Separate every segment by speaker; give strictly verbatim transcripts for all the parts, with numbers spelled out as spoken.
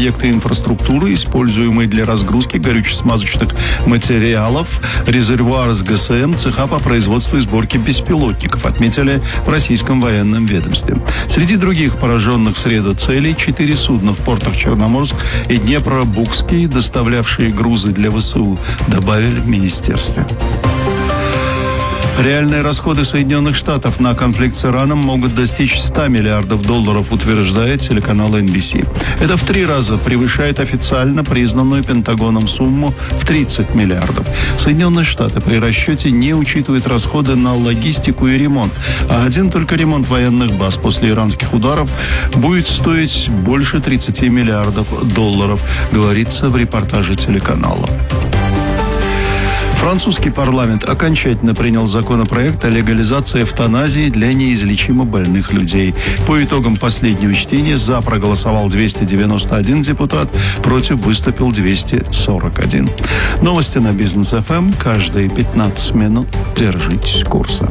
Speaker 1: объекты инфраструктуры, используемые для разгрузки горюче-смазочных материалов, резервуары с ГСМ, цеха по производству и сборке беспилотников, отметили в российском военном ведомстве. Среди других пораженных в среду целей четыре судна в портах Черноморск и Днепробукский, доставлявшие грузы для ВСУ, добавили в министерстве. Реальные расходы Соединенных Штатов на конфликт с Ираном могут достичь ста миллиардов долларов, утверждает телеканал эн би си. Это в три раза превышает официально признанную Пентагоном сумму в тридцать миллиардов. Соединенные Штаты при расчете не учитывают расходы на логистику и ремонт, а один только ремонт военных баз после иранских ударов будет стоить больше тридцати миллиардов долларов, говорится в репортаже телеканала. Французский парламент окончательно принял законопроект о легализации эвтаназии для неизлечимо больных людей. По итогам последнего чтения за проголосовал двести девяносто один депутат, против выступил двести сорок один. Новости на Бизнес эф эм каждые пятнадцать минут. Держитесь курса.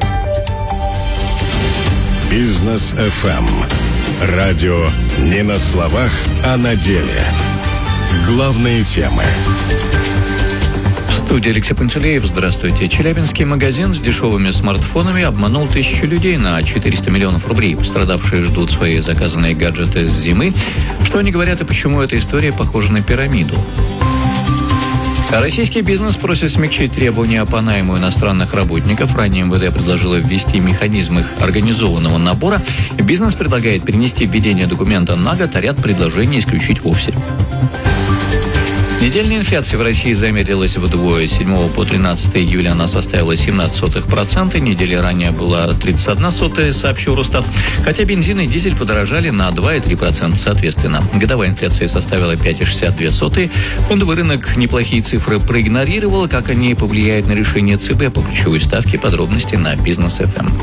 Speaker 2: Бизнес эф эм. Радио не на словах, а на деле. Главные темы.
Speaker 3: В студии Алексей Пантелеев. Здравствуйте. Челябинский магазин с дешевыми смартфонами обманул тысячу людей на четыреста миллионов рублей. Пострадавшие ждут свои заказанные гаджеты с зимы. Что они говорят и почему эта история похожа на пирамиду? А российский бизнес просит смягчить требования по найму иностранных работников. Ранее эм вэ дэ предложило ввести механизм их организованного набора. Бизнес предлагает перенести введение документа на год, а ряд предложений исключить вовсе. Недельная инфляция в России замедлилась вдвое. С седьмого по тринадцатое июля она составила семнадцать сотых процента. Недели ранее была тридцать одна сотая, сообщил Росстат. Хотя бензин и дизель подорожали на два и три процента соответственно. Годовая инфляция составила пять и шестьдесят две сотых. Фондовый рынок неплохие цифры проигнорировал. Как они повлияют на решение ЦБ по ключевой ставке? Подробности на Бизнес эф эм.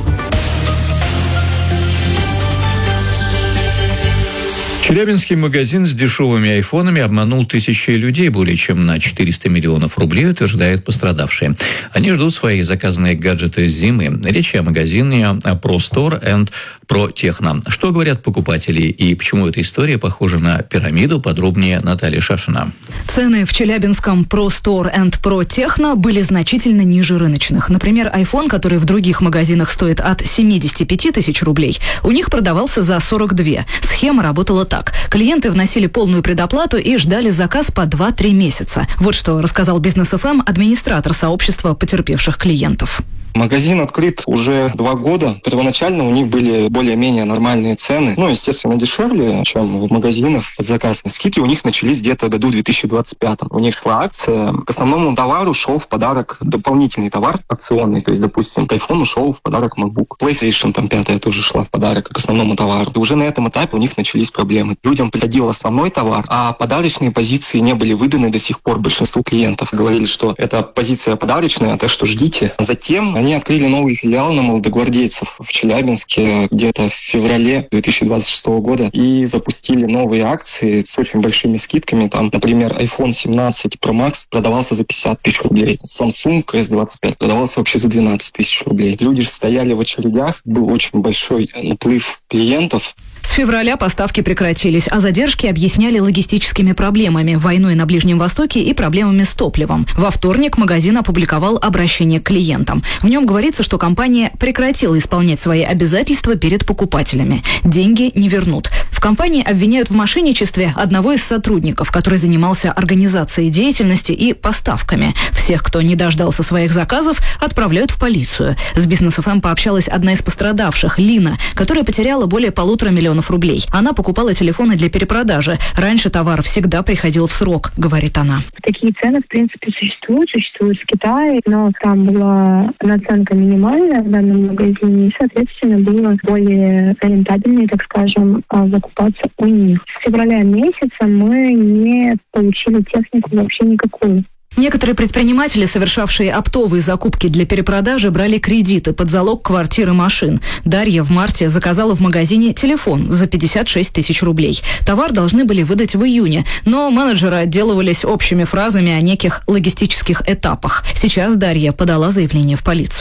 Speaker 3: Челябинский магазин с дешевыми айфонами обманул тысячи людей, более чем на четыреста миллионов рублей, утверждают пострадавшие. Они ждут свои заказанные гаджеты с зимы. Речь о магазине Pro Store and Pro Techno. Что говорят покупатели и почему эта история похожа на пирамиду, подробнее Наталья Шашина.
Speaker 4: Цены в челябинском Pro Store and Pro Techno были значительно ниже рыночных. Например, iPhone, который в других магазинах стоит от семьдесят пять тысяч рублей, у них продавался за сорок два. Схема работала так. Клиенты вносили полную предоплату и ждали заказ по два-три месяца. Вот что рассказал Бизнес эф эм администратор сообщества потерпевших клиентов.
Speaker 5: Магазин открыт уже два года. Первоначально у них были более-менее нормальные цены. Ну, естественно, дешевле, чем в магазинах под заказ. Скидки у них начались где-то в году две тысячи двадцать пятом. У них шла акция. К основному товару шел в подарок дополнительный товар акционный. То есть, допустим, к iPhone шел в подарок MacBook. PlayStation там пятая тоже шла в подарок к основному товару. И уже на этом этапе у них начались проблемы. Людям приходил основной товар, а подарочные позиции не были выданы до сих пор большинству клиентов. Говорили, что это позиция подарочная, так что ждите. Затем они открыли новый филиал на молодогвардейцев в Челябинске где-то в феврале две тысячи двадцать шестого года и запустили новые акции с очень большими скидками. Там, например, iPhone семнадцать Pro Max продавался за пятьдесят тысяч рублей. Samsung эс двадцать пять продавался вообще за двенадцать тысяч рублей. Люди же стояли в очередях, был очень большой наплыв клиентов.
Speaker 4: С февраля поставки прекратились, а задержки объясняли логистическими проблемами, войной на Ближнем Востоке и проблемами с топливом. Во вторник магазин опубликовал обращение к клиентам. В нем говорится, что компания прекратила исполнять свои обязательства перед покупателями. Деньги не вернут. В компании обвиняют в мошенничестве одного из сотрудников, который занимался организацией деятельности и поставками. Всех, кто не дождался своих заказов, отправляют в полицию. С Бизнес эф эм пообщалась одна из пострадавших, Лина, которая потеряла более полутора миллионов рублей. Она покупала телефоны для перепродажи. Раньше товар всегда приходил в срок, говорит она.
Speaker 6: Такие цены, в принципе, существуют, существуют в Китае, но там была наценка минимальная в данном магазине, и, соответственно, было более рентабельнее, так скажем, закупаться у них. С февраля месяца мы не получили технику вообще никакую.
Speaker 4: Некоторые предприниматели, совершавшие оптовые закупки для перепродажи, брали кредиты под залог квартир и машин. Дарья в марте заказала в магазине телефон за пятьдесят шесть тысяч рублей. Товар должны были выдать в июне, но менеджеры отделывались общими фразами о неких логистических этапах. Сейчас Дарья подала заявление в полицию.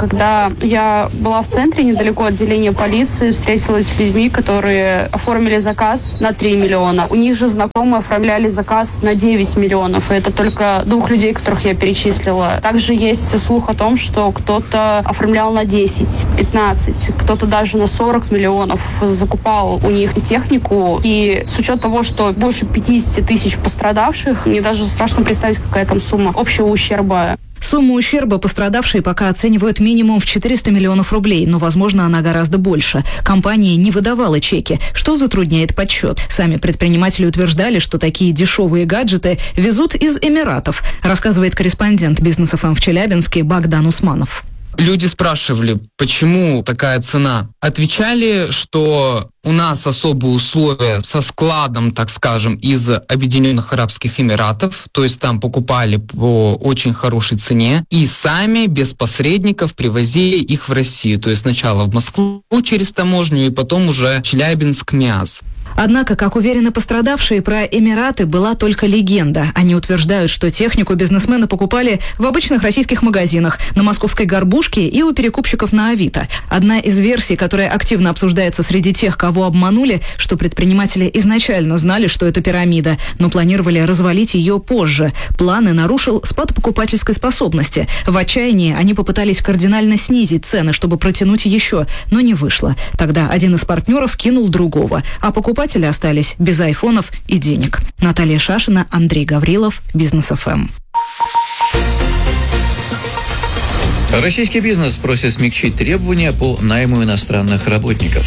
Speaker 7: когда я была в центре, недалеко от отделения полиции, встретилась с людьми, которые оформили заказ на три миллиона. У них же знакомые оформляли заказ на девять миллионов. И это только двух людей, которых я перечислила. Также есть слух о том, что кто-то оформлял на десять, пятнадцать, кто-то даже на сорок миллионов закупал у них технику. И с учетом того, что больше пятьдесят тысяч пострадавших, мне даже страшно представить, какая там сумма общего ущерба.
Speaker 4: Сумму ущерба пострадавшие пока оценивают минимум в четыреста миллионов рублей, но, возможно, она гораздо больше. Компания не выдавала чеки, что затрудняет подсчет. Сами предприниматели утверждали, что такие дешевые гаджеты везут из Эмиратов, рассказывает корреспондент Бизнес эф эм в Челябинске Богдан Усманов.
Speaker 8: Люди спрашивали, почему такая цена. Отвечали, что у нас особые условия со складом, так скажем, из Объединенных Арабских Эмиратов, то есть там покупали по очень хорошей цене, и сами без посредников привозили их в Россию, то есть сначала в Москву через таможню, и потом уже Челябинск, МИАС.
Speaker 4: Однако, как уверены пострадавшие, про Эмираты была только легенда. Они утверждают, что технику бизнесмены покупали в обычных российских магазинах, на Московской Горбушке и у перекупщиков на Авито. Одна из версий, которая активно обсуждается среди тех, кого обманули, что предприниматели изначально знали, что это пирамида, но планировали развалить ее позже. Планы нарушил спад покупательской способности. В отчаянии они попытались кардинально снизить цены, чтобы протянуть еще, но не вышло. Тогда один из партнеров кинул другого, а покупатели остались без айфонов и денег. Наталья Шашина, Андрей Гаврилов, Бизнес эф эм.
Speaker 3: Российский бизнес просит смягчить требования по найму иностранных работников.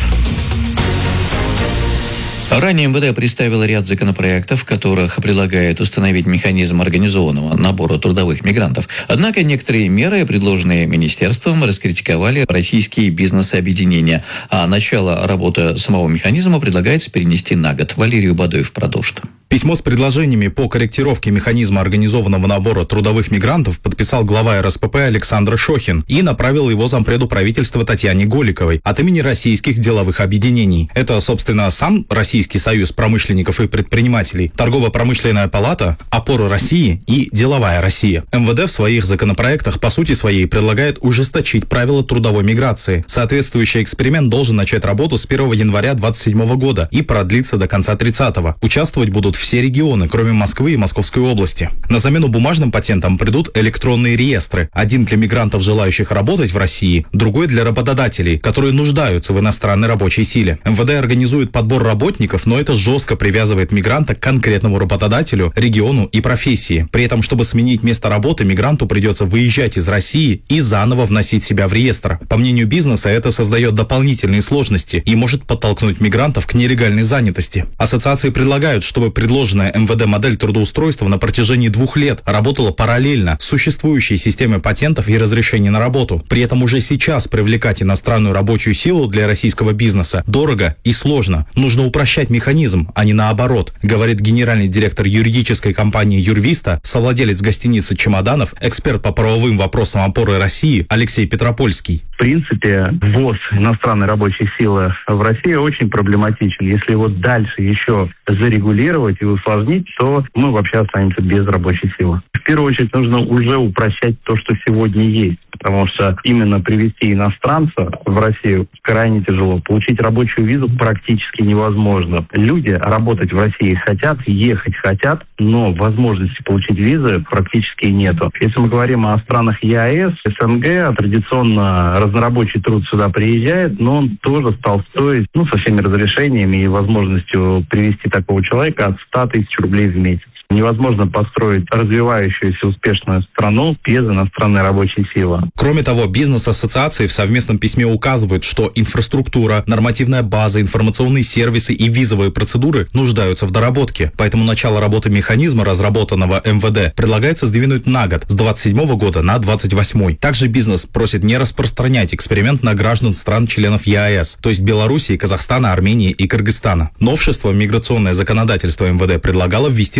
Speaker 3: Ранее эм вэ дэ представило ряд законопроектов, в которых предлагает установить механизм организованного набора трудовых мигрантов. Однако некоторые меры, предложенные министерством, раскритиковали российские бизнес-объединения, а начало работы самого механизма предлагается перенести на год. Валерию Бадоев продолжит.
Speaker 9: Письмо с предложениями по корректировке механизма организованного набора трудовых мигрантов подписал глава эр эс пэ пэ Александр Шохин и направил его зампреду правительства Татьяне Голиковой от имени российских деловых объединений. Это, собственно, сам Российский союз промышленников и предпринимателей, Торгово-промышленная палата, Опора России и Деловая Россия. эм вэ дэ в своих законопроектах по сути своей предлагает ужесточить правила трудовой миграции. Соответствующий эксперимент должен начать работу с первого января две тысячи двадцать седьмого года и продлиться до конца тридцатого. Участвовать будут все регионы, кроме Москвы и Московской области. На замену бумажным патентам придут электронные реестры. Один для мигрантов, желающих работать в России, другой для работодателей, которые нуждаются в иностранной рабочей силе. эм вэ дэ организует подбор работников, но это жестко привязывает мигранта к конкретному работодателю, региону и профессии. При этом, чтобы сменить место работы, мигранту придется выезжать из России и заново вносить себя в реестр. По мнению бизнеса, это создает дополнительные сложности и может подтолкнуть мигрантов к нелегальной занятости. Ассоциации предлагают, чтобы предложенная эм вэ дэ модель трудоустройства на протяжении двух лет работала параллельно с существующей системой патентов и разрешений на работу. При этом уже сейчас привлекать иностранную рабочую силу для российского бизнеса дорого и сложно. Нужно упрощать механизм, а не наоборот, говорит генеральный директор юридической компании «Юрвиста», совладелец гостиницы «Чемоданов», эксперт по правовым вопросам Опоры России Алексей Петропольский.
Speaker 10: В принципе, ввоз иностранной рабочей силы в Россию очень проблематичен. Если его дальше еще зарегулировать и усложнить, то мы вообще останемся без рабочей силы. В первую очередь нужно уже упрощать то, что сегодня есть. Потому что именно привезти иностранца в Россию крайне тяжело. Получить рабочую визу практически невозможно. Люди работать в России хотят, ехать хотят, но возможности получить визы практически нету. Если мы говорим о странах е а эс, эс эн гэ, традиционно разнорабочий труд сюда приезжает, но он тоже стал стоить, ну, со всеми разрешениями и возможностью привезти такого человека от ста тысяч рублей в месяц. Невозможно построить развивающуюся успешную страну без иностранной рабочей силы.
Speaker 9: Кроме того, бизнес-ассоциации в совместном письме указывают, что инфраструктура, нормативная база, информационные сервисы и визовые процедуры нуждаются в доработке. Поэтому начало работы механизма, разработанного эм вэ дэ, предлагается сдвинуть на год, с двадцать седьмого года на двадцать восьмой. Также бизнес просит не распространять эксперимент на граждан стран-членов е а эс, то есть Белоруссии, Казахстана, Армении и Кыргызстана. Новшество миграционное законодательство эм вэ дэ предлагало ввести на фоне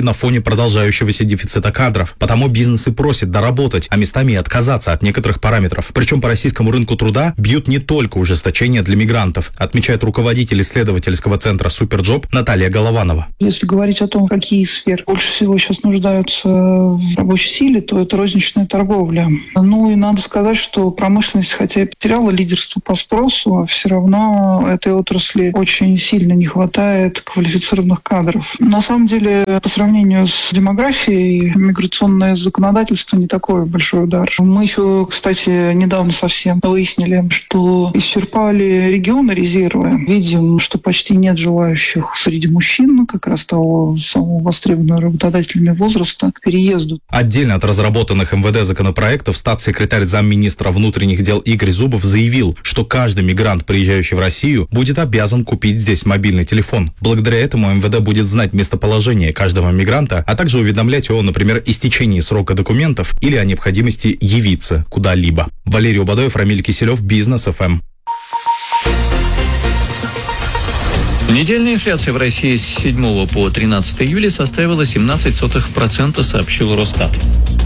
Speaker 9: продолжающегося дефицита кадров. Потому бизнес и просит доработать, а местами и отказаться от некоторых параметров. Причем по российскому рынку труда бьют не только ужесточения для мигрантов, отмечает руководитель исследовательского центра «Суперджоп» Наталья Голованова.
Speaker 11: Если говорить о том, какие сферы больше всего сейчас нуждаются в рабочей силе, то это розничная торговля. Ну и надо сказать, что промышленность, хотя и потеряла лидерство по спросу, все равно этой отрасли очень сильно не хватает квалифицированных кадров. На самом деле, по сравнению с демографией, миграционное законодательство не такой большой удар. Мы еще, кстати, недавно совсем выяснили, что исчерпали регионы резервы. Видим, что почти нет желающих среди мужчин, как раз того самого востребованного работодателями возраста, к переезду.
Speaker 9: Отдельно от разработанных эм вэ дэ законопроектов статс-секретарь замминистра внутренних дел Игорь Зубов заявил, что каждый мигрант, приезжающий в Россию, будет обязан купить здесь мобильный телефон. Благодаря этому эм вэ дэ будет знать местоположение каждого мигранта, а также уведомлять о, например, истечении срока документов или о необходимости явиться куда-либо. Валерий Убадоев, Рамиль Киселев, Бизнес эф эм.
Speaker 3: Недельная инфляция в России с седьмого по тринадцатое июля составила семнадцать сотых процента, сообщил Росстат.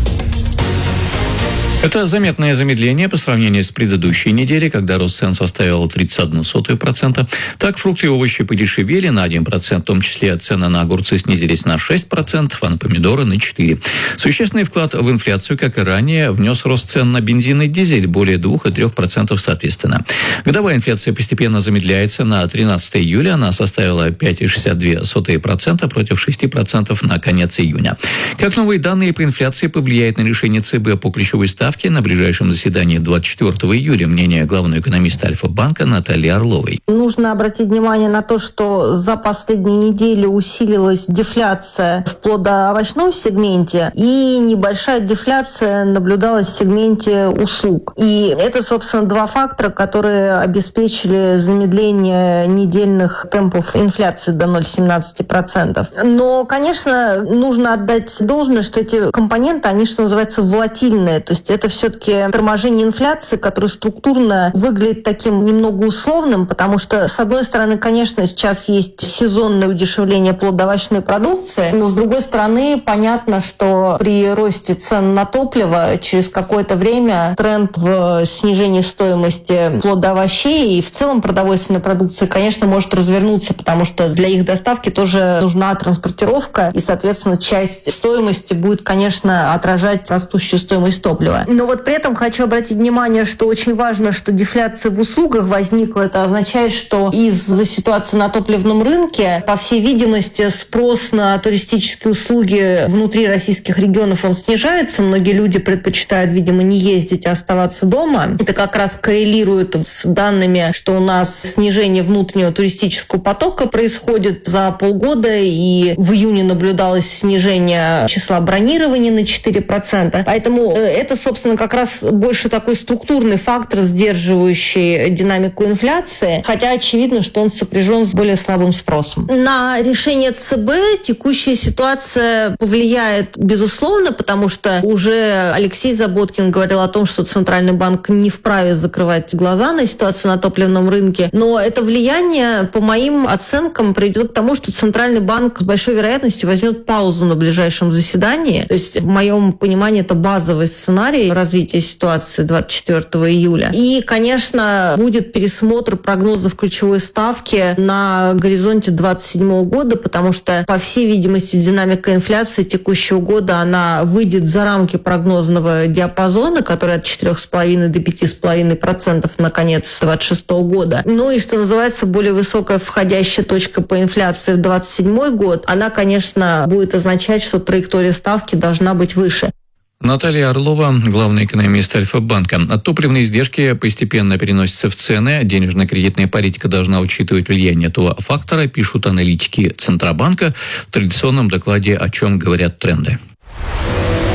Speaker 3: Это заметное замедление по сравнению с предыдущей неделей, когда рост цен составил тридцать одну сотую процента. Так, фрукты и овощи подешевели на один процент, в том числе цены на огурцы снизились на шесть процентов, а на помидоры на четыре процента. Существенный вклад в инфляцию, как и ранее, внес рост цен на бензин и дизель более два и три процента соответственно. Годовая инфляция постепенно замедляется. На тринадцатое июля она составила пять целых шестьдесят две сотых процента против шесть процентов на конец июня. Как новые данные по инфляции повлияют на решение ЦБ по ключевой ставке на ближайшем заседании двадцать четвёртого июля? Мнение главного экономиста Альфа-банка Натальи Орловой.
Speaker 12: Нужно обратить внимание на то, что за последнюю неделю усилилась дефляция в плодоовощном сегменте, и небольшая дефляция наблюдалась в сегменте услуг. И это, собственно, два фактора, которые обеспечили замедление недельных темпов инфляции до ноль целых семнадцать сотых процента. Но, конечно, нужно отдать должное, что эти компоненты, они, что называется, волатильные. То есть это все-таки торможение инфляции, которое структурно выглядит таким немного условным, потому что, с одной стороны, конечно, сейчас есть сезонное удешевление плодоовощной продукции, но, с другой стороны, понятно, что при росте цен на топливо через какое-то время тренд в снижении стоимости плодоовощей и в целом продовольственной продукции, конечно, может развернуться, потому что для их доставки тоже нужна транспортировка, и, соответственно, часть стоимости будет, конечно, отражать растущую стоимость топлива. Но вот при этом хочу обратить внимание, что очень важно, что дефляция в услугах возникла. Это означает, что из-за ситуации на топливном рынке, по всей видимости, спрос на туристические услуги внутри российских регионов он снижается. Многие люди предпочитают, видимо, не ездить, а оставаться дома. Это как раз коррелирует с данными, что у нас снижение внутреннего туристического потока происходит за полгода, и в июне наблюдалось снижение числа бронирований на четыре процента. Поэтому это, собственно, как раз больше такой структурный фактор, сдерживающий динамику инфляции, хотя очевидно, что он сопряжен с более слабым спросом. На решение ЦБ текущая ситуация повлияет, безусловно, потому что уже Алексей Заботкин говорил о том, что Центральный банк не вправе закрывать глаза на ситуацию на топливном рынке, но это влияние, по моим оценкам, приведет к тому, что Центральный банк с большой вероятностью возьмет паузу на ближайшем заседании. То есть, в моем понимании, это базовый сценарий развития ситуации двадцать четвёртого июля. И, конечно, будет пересмотр прогнозов ключевой ставки на горизонте двадцать седьмого года, потому что, по всей видимости, динамика инфляции текущего года, она выйдет за рамки прогнозного диапазона, который от четырех с половиной до пяти с половиной процентов на конец двадцать шестого года. Ну и, что называется, более высокая входящая точка по инфляции в двадцать седьмой год, она, конечно, будет означать, что траектория ставки должна быть выше.
Speaker 3: Наталья Орлова, главный экономист Альфа-банка. Топливные издержки постепенно переносятся в цены. Денежно-кредитная политика должна учитывать влияние этого фактора, пишут аналитики Центробанка в традиционном докладе «О чем говорят тренды».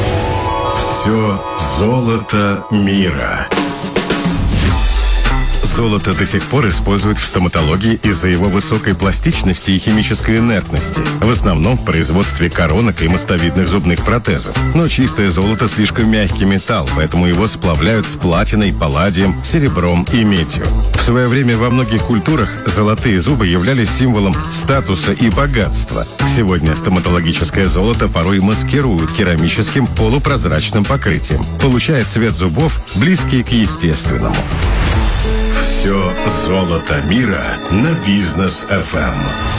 Speaker 2: Все золото мира. Золото до сих пор используют в стоматологии из-за его высокой пластичности и химической инертности, в основном в производстве коронок и мостовидных зубных протезов. Но чистое золото слишком мягкий металл, поэтому его сплавляют с платиной, палладием, серебром и медью. В свое время во многих культурах золотые зубы являлись символом статуса и богатства. Сегодня стоматологическое золото порой маскируют керамическим полупрозрачным покрытием. Получает цвет зубов, близкий к естественному. Все золото мира на Бизнес эф эм.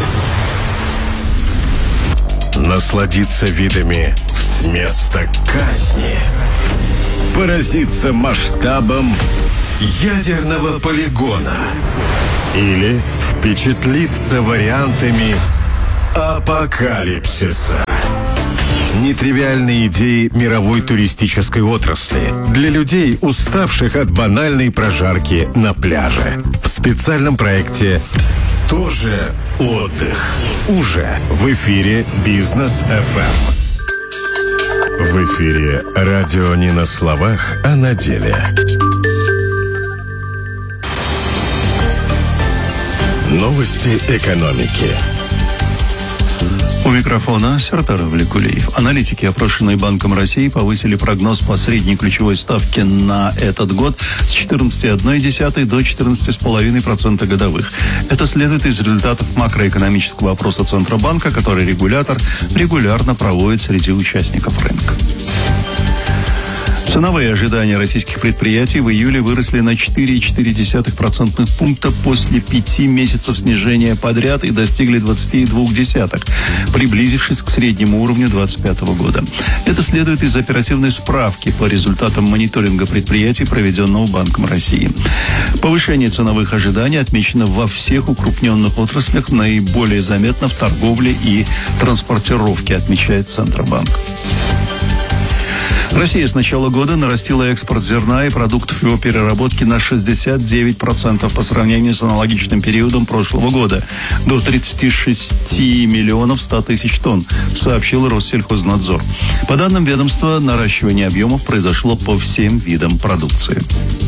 Speaker 2: Насладиться видами с места казни. Поразиться масштабом ядерного полигона. Или впечатлиться вариантами апокалипсиса. Нетривиальные идеи мировой туристической отрасли для людей, уставших от банальной прожарки на пляже. В специальном проекте «Тоже отдых». Уже в эфире Бизнес эф эм. В эфире радио не на словах, а на деле. Новости экономики.
Speaker 1: У микрофона Сертар Влекулиев. Аналитики, опрошенные Банком России, повысили прогноз по средней ключевой ставке на этот год с четырнадцати целых одной десятой до четырнадцати целых пяти десятых процента годовых. Это следует из результатов макроэкономического опроса Центробанка, который регулятор регулярно проводит среди участников рынка. Ценовые ожидания российских предприятий в июле выросли на четыре целых четыре десятых процентных пункта после пяти месяцев снижения подряд и достигли двадцати двух десятых, приблизившись к среднему уровню двадцать пятого года. Это следует из оперативной справки по результатам мониторинга предприятий, проведенного Банком России. Повышение ценовых ожиданий отмечено во всех укрупненных отраслях, наиболее заметно в торговле и транспортировке, отмечает Центробанк. Россия с начала года нарастила экспорт зерна и продуктов его переработки на шестьдесят девять процентов по сравнению с аналогичным периодом прошлого года, до тридцати шести миллионов ста тысяч тонн, сообщил Россельхознадзор. По данным ведомства, наращивание объемов произошло по всем видам продукции.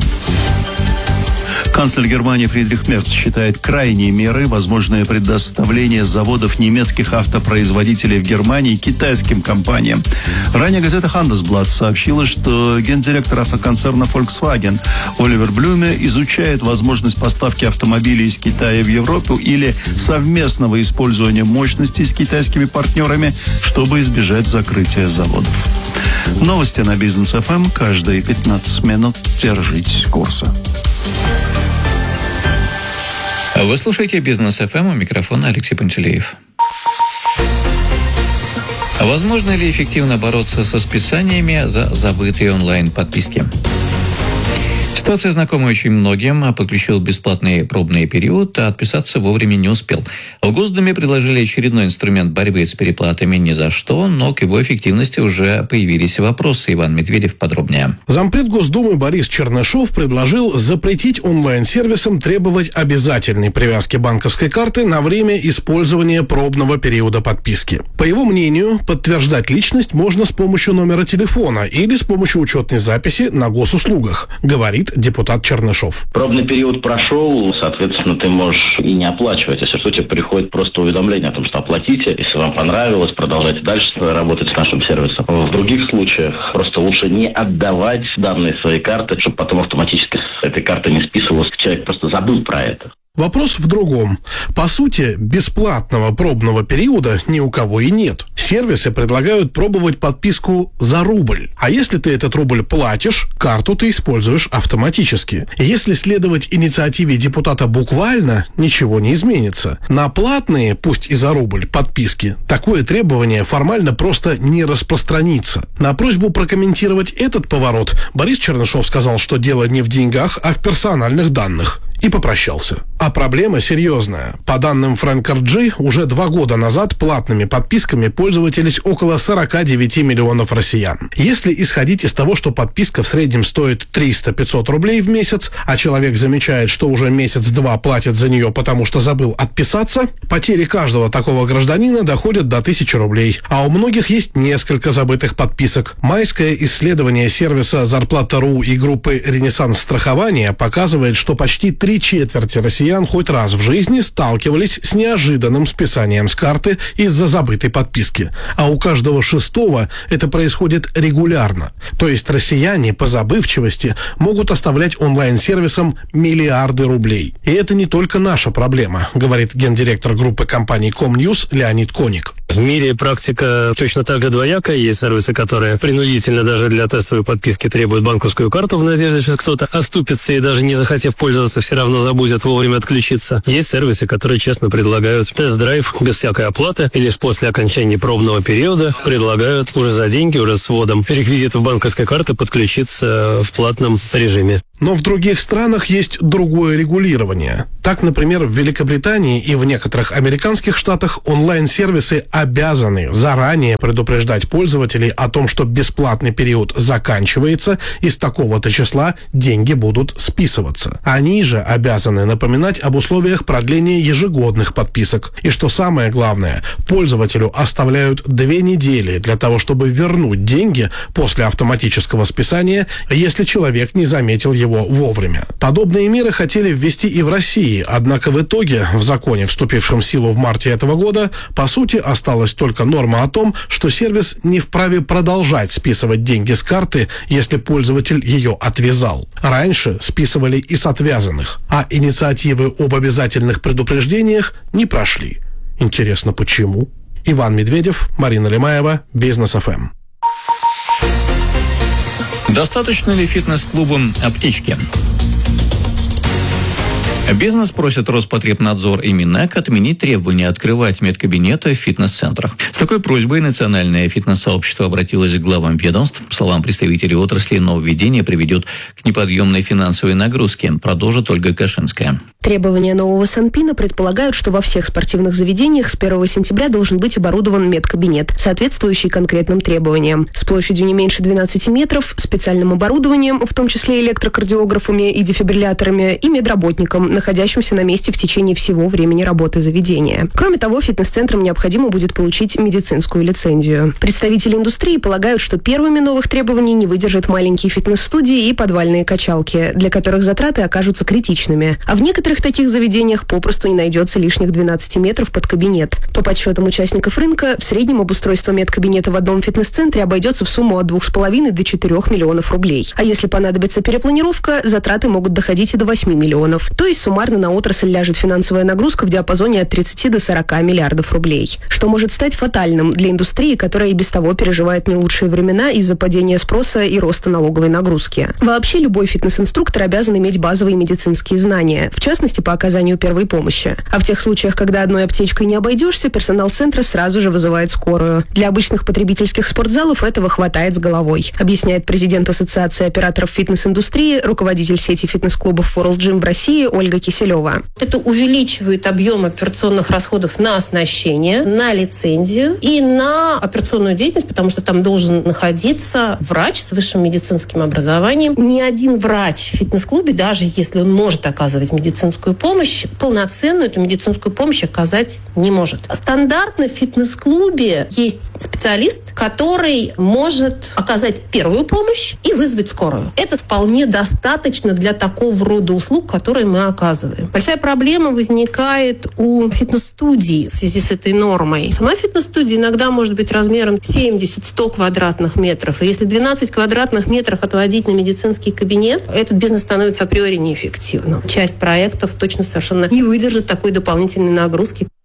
Speaker 1: Канцлер Германии Фридрих Мерц считает крайней мерой возможное предоставление заводов немецких автопроизводителей в Германии китайским компаниям. Ранее газета Handelsblatt сообщила, что гендиректор автоконцерна Volkswagen Оливер Блюме изучает возможность поставки автомобилей из Китая в Европу или совместного использования мощностей с китайскими партнерами, чтобы избежать закрытия заводов. Новости на Бизнес эф эм каждые пятнадцать минут. Держитесь курса.
Speaker 3: Вы слушаете Бизнес эф эм, у микрофона Алексей Пантелеев. Возможно ли эффективно бороться со списаниями за забытые онлайн-подписки? Ситуация знакома очень многим. Подключил бесплатный пробный период, а отписаться вовремя не успел. В Госдуме предложили очередной инструмент борьбы с переплатами ни за что, но к его эффективности уже появились вопросы. Иван Медведев подробнее.
Speaker 13: Зампред Госдумы Борис Чернышов предложил запретить онлайн-сервисам требовать обязательной привязки банковской карты на время использования пробного периода подписки. По его мнению, подтверждать личность можно с помощью номера телефона или с помощью учетной записи на госуслугах, говорит депутат Чернышов.
Speaker 14: Пробный период прошел, соответственно, ты можешь и не оплачивать. Если что, тебе приходит просто уведомление о том, что оплатите. Если вам понравилось, продолжайте дальше работать с нашим сервисом. В других случаях просто лучше не отдавать данные своей карты, чтобы потом автоматически с этой карты не списывалось. Человек просто забыл про это.
Speaker 13: Вопрос в другом. По сути, бесплатного пробного периода ни у кого и нет. Сервисы предлагают пробовать подписку за рубль. А если ты этот рубль платишь, карту ты используешь автоматически. Если следовать инициативе депутата буквально, ничего не изменится. На платные, пусть и за рубль, подписки, такое требование формально просто не распространится. На просьбу прокомментировать этот поворот Борис Чернышов сказал, что дело не в деньгах, а в персональных данных. И попрощался. А проблема серьезная. По данным Frank эр джи, уже два года назад платными подписками пользовались около сорок девять миллионов россиян. Если исходить из того, что подписка в среднем стоит триста-пятьсот рублей в месяц, а человек замечает, что уже месяц-два платит за нее, потому что забыл отписаться, потери каждого такого гражданина доходят до тысячи рублей. А у многих есть несколько забытых подписок. Майское исследование сервиса «Зарплата.ру» и группы «Ренессанс страхования» показывает, что почти три четверти россиян хоть раз в жизни сталкивались с неожиданным списанием с карты из-за забытой подписки. А у каждого шестого это происходит регулярно. То есть россияне по забывчивости могут оставлять онлайн-сервисам миллиарды рублей. И это не только наша проблема, говорит гендиректор группы компаний Комньюз Леонид Коник.
Speaker 15: В мире практика точно так же двоякая. Есть сервисы, которые принудительно даже для тестовой подписки требуют банковскую карту в надежде, что кто-то оступится и даже не захотев пользоваться, все равно забудет вовремя отключиться. Есть сервисы, которые честно предлагают тест-драйв без всякой оплаты и лишь после окончания пробного периода предлагают уже за деньги, уже с вводом реквизитов банковской карты подключиться в платном режиме.
Speaker 13: Но в других странах есть другое регулирование. Так, например, в Великобритании и в некоторых американских штатах онлайн-сервисы обязаны заранее предупреждать пользователей о том, что бесплатный период заканчивается и с такого-то числа деньги будут списываться. Они же обязаны напоминать об условиях продления ежегодных подписок. И что самое главное, пользователю оставляют две недели для того, чтобы вернуть деньги после автоматического списания, если человек не заметил его вовремя. Подобные меры хотели ввести и в России, однако в итоге в законе, вступившем в силу в марте этого года, по сути осталась только норма о том, что сервис не вправе продолжать списывать деньги с карты, если пользователь ее отвязал. Раньше списывали и с отвязанных, а инициативы об обязательных предупреждениях не прошли. Интересно, почему? Иван Медведев, Марина Лемаева, Бизнес эф эм.
Speaker 3: Достаточно ли фитнес-клубам аптечки? Бизнес просит Роспотребнадзор и Минэк отменить требования открывать медкабинеты в фитнес-центрах. С такой просьбой национальное фитнес-сообщество обратилось к главам ведомств. По словам представителей отрасли, нововведение приведет к неподъемной финансовой нагрузке, продолжит Ольга Кашинская.
Speaker 16: Требования нового Санпина предполагают, что во всех спортивных заведениях с первого сентября должен быть оборудован медкабинет, соответствующий конкретным требованиям, с площадью не меньше двенадцати метров, специальным оборудованием, в том числе электрокардиографами и дефибрилляторами, и медработникам, находящимся на месте в течение всего времени работы заведения. Кроме того, фитнес-центрам необходимо будет получить медицинскую лицензию. Представители индустрии полагают, что первыми новых требований не выдержат маленькие фитнес-студии и подвальные качалки, для которых затраты окажутся критичными. А в некоторых таких заведениях попросту не найдется лишних двенадцати метров под кабинет. По подсчетам участников рынка, в среднем обустройство медкабинета в одном фитнес-центре обойдется в сумму от двух с половиной до четырех миллионов рублей. А если понадобится перепланировка, затраты могут доходить и до восьми миллионов. То есть суммарно на отрасль ляжет финансовая нагрузка в диапазоне от тридцати до сорока миллиардов рублей. Что может стать фатальным для индустрии, которая и без того переживает не лучшие времена из-за падения спроса и роста налоговой нагрузки. Вообще, любой фитнес-инструктор обязан иметь базовые медицинские знания, в частности, по оказанию первой помощи. А в тех случаях, когда одной аптечкой не обойдешься, персонал центра сразу же вызывает скорую. Для обычных потребительских спортзалов этого хватает с головой, объясняет президент Ассоциации операторов фитнес-индустрии, руководитель сети фитнес-клубов World Gym в России Ольга Киселева.
Speaker 17: Это увеличивает объем операционных расходов на оснащение, на лицензию и на операционную деятельность, потому что там должен находиться врач с высшим медицинским образованием. Ни один врач в фитнес-клубе, даже если он может оказывать медицинскую помощь, полноценную эту медицинскую помощь оказать не может. Стандартно в фитнес-клубе есть специалист, который может оказать первую помощь и вызвать скорую. Это вполне достаточно для такого рода услуг, которые мы оказываем. Большая проблема возникает у фитнес-студий в связи с этой нормой. Сама фитнес-студия иногда может быть размером семьдесят-сто квадратных метров. И если двенадцать квадратных метров отводить на медицинский кабинет, этот бизнес становится априори неэффективным. Часть проектов точно совершенно не выдержит такой дополнительной нагрузки.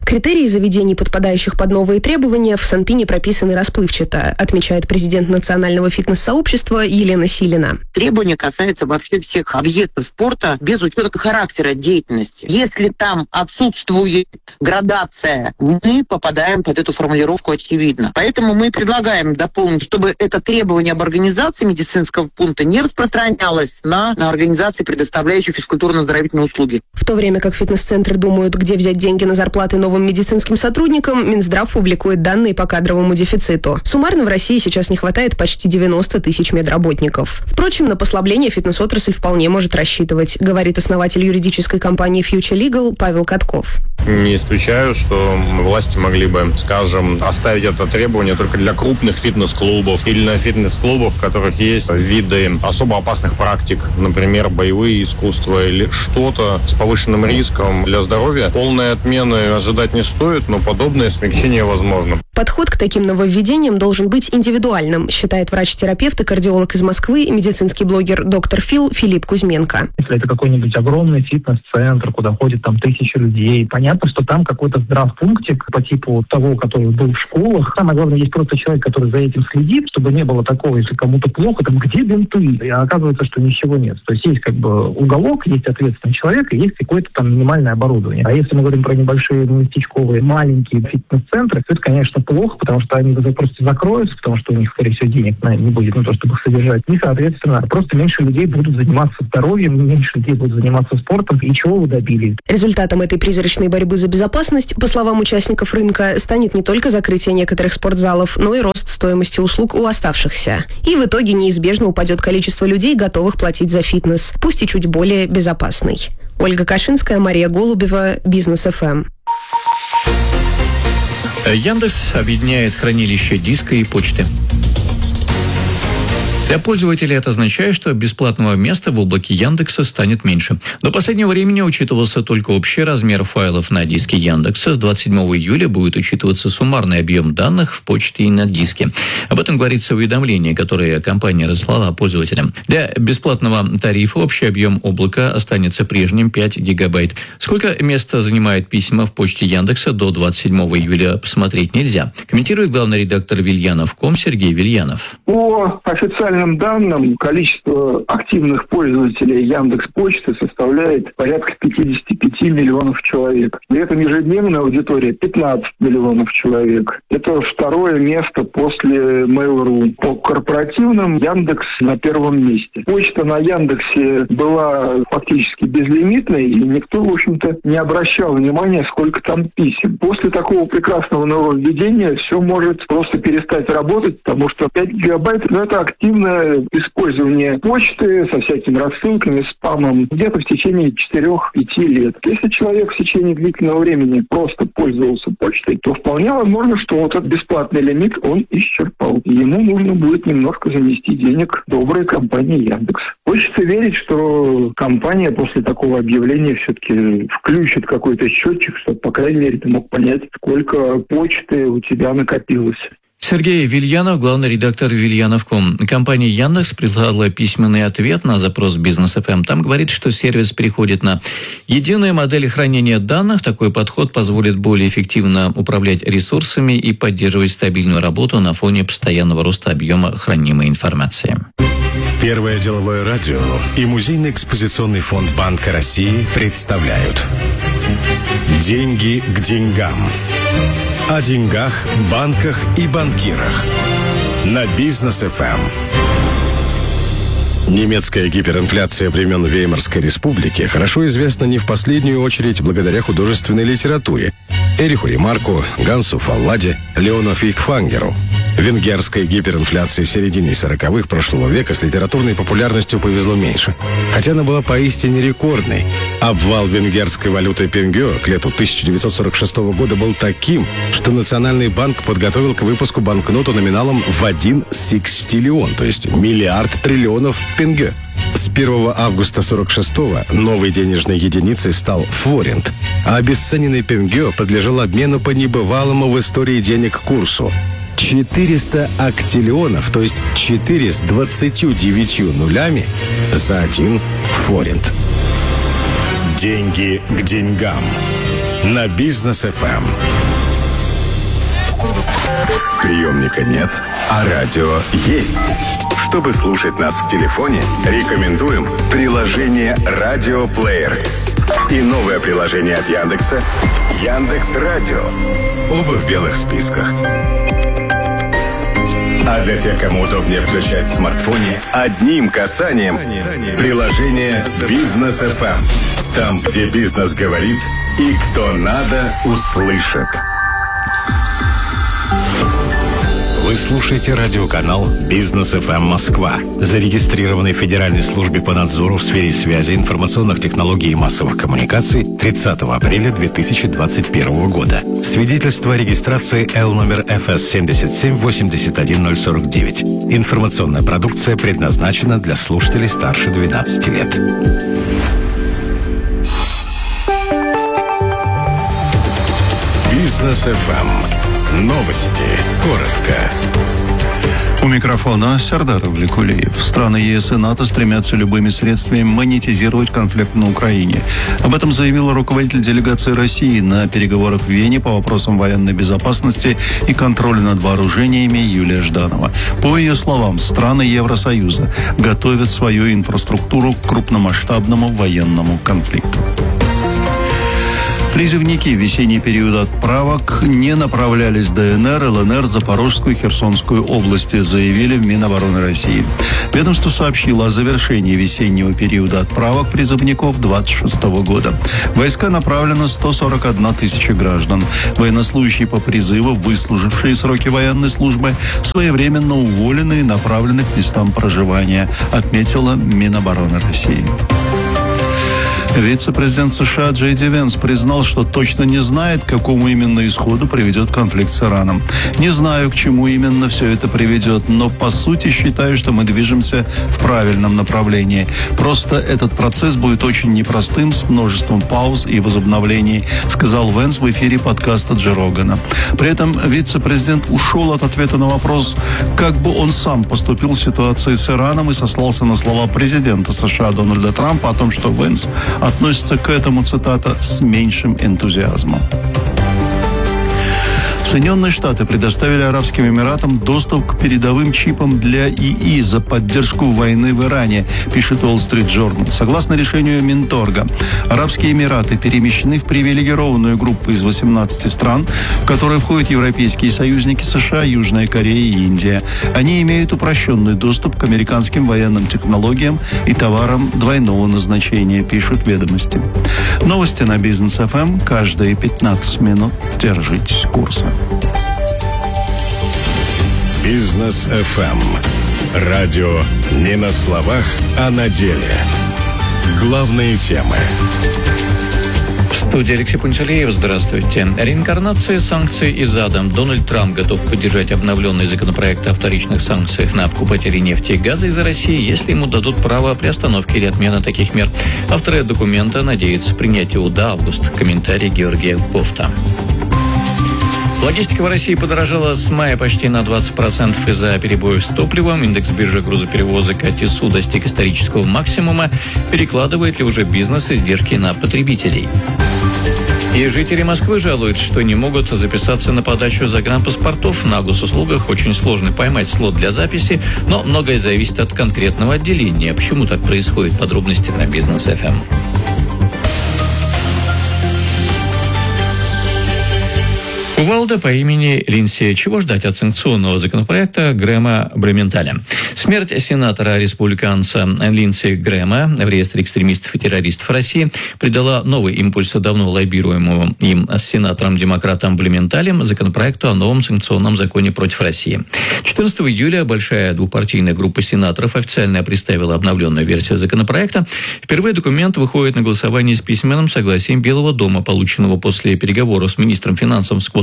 Speaker 16: Критерии заведений, подпадающих под новые требования, в Санпине прописаны расплывчато, отмечает президент Национального фитнес-сообщества Елена Силина.
Speaker 18: Требования касаются вообще всех объектов спорта без учета характера деятельности. Если там отсутствует градация, мы попадаем под эту формулировку очевидно. Поэтому мы предлагаем дополнить, чтобы это требование об организации медицинского пункта не распространялось на, на организации, предоставляющие физкультурно-оздоровительные услуги.
Speaker 16: В то время как фитнес-центры думают, где взять деньги на зарплаты новым медицинским сотрудникам, Минздрав публикует данные по кадровому дефициту. Суммарно в России сейчас не хватает почти девяносто тысяч медработников. Впрочем, на послабление фитнес-отрасль вполне может рассчитывать, говорит основатель юридической компании Future Legal Павел Катков.
Speaker 19: Не исключаю, что власти могли бы, скажем, оставить это требование только для крупных фитнес-клубов или на фитнес-клубах, в которых есть виды особо опасных практик, например, боевые искусства или что-то с повышенным риском для здоровья. Полной отмены ожидать не стоит, но подобное смягчение возможно.
Speaker 16: Подход к таким нововведениям должен быть индивидуальным, считает врач-терапевт и кардиолог из Москвы, медицинский блогер доктор Фил Филипп Кузьменко.
Speaker 20: Если это какой-нибудь огромный фитнес-центр, куда ходит там тысячи людей, понятно, что там какой-то здравпунктик по типу того, который был в школах. Самое главное, есть просто человек, который за этим следит, чтобы не было такого, если кому-то плохо, там где бинты? И оказывается, что ничего нет. То есть есть как бы уголок, есть ответственный человек, и есть какое-то там минимальное оборудование. А если мы говорим про небольшие местечковые, маленькие фитнес-центры, то это, конечно, плохо, потому что они просто закроются, потому что у них, скорее всего, денег на не будет на то, чтобы их содержать. И, соответственно, просто меньше людей будут заниматься здоровьем, меньше людей будут заниматься спортом. И чего вы добились?
Speaker 16: Результатом этой призрачной борьбы за безопасность, по словам участников рынка, станет не только закрытие некоторых спортзалов, но и рост стоимости услуг у оставшихся. И в итоге неизбежно упадет количество людей, готовых платить за фитнес, пусть и чуть более безопасный. Ольга Кашинская, Мария Голубева, Бизнес эф эм.
Speaker 3: Яндекс объединяет хранилище диска и почты. Для пользователей это означает, что бесплатного места в облаке Яндекса станет меньше. До последнего времени учитывался только общий размер файлов на диске Яндекса. С двадцать седьмого июля будет учитываться суммарный объем данных в почте и на диске. Об этом говорится в уведомлении, которое компания разослала пользователям. Для бесплатного тарифа общий объем облака останется прежним — пять гигабайт. Сколько места занимают письма в почте Яндекса до двадцать седьмого июля, посмотреть нельзя. Комментирует главный редактор Вильянов точка ком Сергей Вильянов.
Speaker 21: По официальным данным, количество активных пользователей Яндекс.Почты составляет порядка пятьдесят пять миллионов человек. При этом ежедневная аудитория пятнадцать миллионов человек. Это второе место после Mail.ru. По корпоративным Яндекс на первом месте. Почта на Яндексе была фактически безлимитной, и никто, в общем-то, не обращал внимания, сколько там писем. После такого прекрасного нововведения все может просто перестать работать, потому что пять гигабайт, ну, это активное использование почты со всякими рассылками, спамом где-то в течение четырех-пяти лет. Если человек в течение длительного времени просто пользовался почтой, то вполне возможно, что вот этот бесплатный лимит он исчерпал. И ему нужно будет немножко занести денег доброй компании Яндекс. Хочется верить, что компания после такого объявления все-таки включит какой-то счетчик, чтобы, по крайней мере, ты мог понять, сколько почты у тебя накопилось.
Speaker 3: Сергей Вильянов, главный редактор Вильянов точка ком. Компания Яндекс прислала письменный ответ на запрос Бизнес эф эм. Там говорит, что сервис переходит на единую модель хранения данных. Такой подход позволит более эффективно управлять ресурсами и поддерживать стабильную работу на фоне постоянного роста объема хранимой информации.
Speaker 2: Первое деловое радио и Музейный экспозиционный фонд Банка России представляют «Деньги к деньгам». О деньгах, банках и банкирах. На Бизнес эф эм. Немецкая гиперинфляция времен Веймарской республики хорошо известна не в последнюю очередь благодаря художественной литературе Эриху Ремарку, Гансу Фалладе, Леону Фейхтвангеру. Венгерской гиперинфляции середины сороковых прошлого века с литературной популярностью повезло меньше. Хотя она была поистине рекордной. Обвал венгерской валюты пенгё к лету тысяча девятьсот сорок шестого года был таким, что Национальный банк подготовил к выпуску банкноту номиналом в один секстиллион, то есть миллиард триллионов пенгё. С первого августа сорок шестого новой денежной единицей стал форинт, а обесцененный пенгё подлежал обмену по небывалому в истории денег курсу. четыреста актиллионов, то есть четыре с двадцатью девятью нулями за один форинт. Деньги к деньгам. на Бизнес эф эм. Приемника нет, а радио есть. Чтобы слушать нас в телефоне, рекомендуем приложение «Радиоплеер» и новое приложение от Яндекса «Яндекс.Радио». Оба в белых списках. А для тех, кому удобнее включать в смартфоне одним касанием приложение «Бизнес эф эм». Там, где бизнес говорит и кто надо, услышит. Вы слушаете радиоканал «Бизнес эф эм Москва», зарегистрированный в Федеральной службе по надзору в сфере связи, информационных технологий и массовых коммуникаций тридцатого апреля две тысячи двадцать первого года. Свидетельство о регистрации Л номер эф эс семь семь восемь один ноль сорок девять. Информационная продукция предназначена для слушателей старше двенадцати лет. Бизнес эф эм. Новости. Коротко.
Speaker 1: У микрофона Сардар Авликулиев. Страны ЕС и НАТО стремятся любыми средствами монетизировать конфликт на Украине. Об этом заявила руководитель делегации России на переговорах в Вене по вопросам военной безопасности и контроля над вооружениями Юлия Жданова. По ее словам, страны Евросоюза готовят свою инфраструктуру к крупномасштабному военному конфликту. Призывники в весенний период отправок не направлялись в Дэ Эн Эр, Эл Эн Эр, Запорожскую и Херсонскую области, заявили в Минобороны России. Ведомство сообщило о завершении весеннего периода отправок призывников две тысячи двадцать шестого года. В войска направлено сто сорок одна тысяча граждан. Военнослужащие по призыву, выслужившие сроки военной службы, своевременно уволены и направлены к местам проживания, отметила Минобороны России. Вице-президент США Джей Ди Венс признал, что точно не знает, к какому именно исходу приведет конфликт с Ираном. Не знаю, к чему именно все это приведет, но по сути считаю, что мы движемся в правильном направлении. Просто этот процесс будет очень непростым, с множеством пауз и возобновлений, сказал Венс в эфире подкаста Джо Рогана. При этом вице-президент ушел от ответа на вопрос, как бы он сам поступил в ситуации с Ираном, и сослался на слова президента США Дональда Трампа о том, что Венс относится к этому, цитата, с меньшим энтузиазмом. Соединенные Штаты предоставили Арабским Эмиратам доступ к передовым чипам для ИИ за поддержку войны в Иране, пишет Wall Street Journal. Согласно решению Минторга, Арабские Эмираты перемещены в привилегированную группу из восемнадцати стран, в которые входят европейские союзники США, Южная Корея и Индия. Они имеют упрощенный доступ к американским военным технологиям и товарам двойного назначения, пишут ведомости. Новости на Бизнес эф эм каждые пятнадцать минут. Держитесь курса.
Speaker 2: Бизнес эф эм. Радио не на словах, а на деле. Главные темы.
Speaker 3: В студии Алексей Пунцелеев. Здравствуйте. Реинкарнация санкций из ада. Дональд Трамп готов поддержать обновленный законопроект о вторичных санкциях на покупателей нефти и газа из России, если ему дадут право приостановки или отмены таких мер. Авторы документа надеются принять его до августа. Комментарий Георгия Бофта. Логистика в России подорожала с мая почти на двадцать процентов из-за перебоев с топливом. Индекс биржи грузоперевозок эй ти эс у достиг исторического максимума. Перекладывает ли уже бизнес издержки на потребителей? И жители Москвы жалуются, что не могут записаться на подачу загранпаспортов. На госуслугах очень сложно поймать слот для записи, но многое зависит от конкретного отделения. Почему так происходит? Подробности на Бизнес эф эм. Кувалда по имени Линдси. Чего ждать от санкционного законопроекта Грэма Блюменталя? Смерть сенатора-республиканца Линдси Грэма в реестре экстремистов и террористов России придала новый импульс давно лоббируемому им сенатором-демократом Блюменталем законопроекту о новом санкционном законе против России. четырнадцатого июля большая двухпартийная группа сенаторов официально представила обновленную версию законопроекта. Впервые документ выходит на голосование с письменным согласием Белого дома, полученного после переговоров с министром финансов Скоттом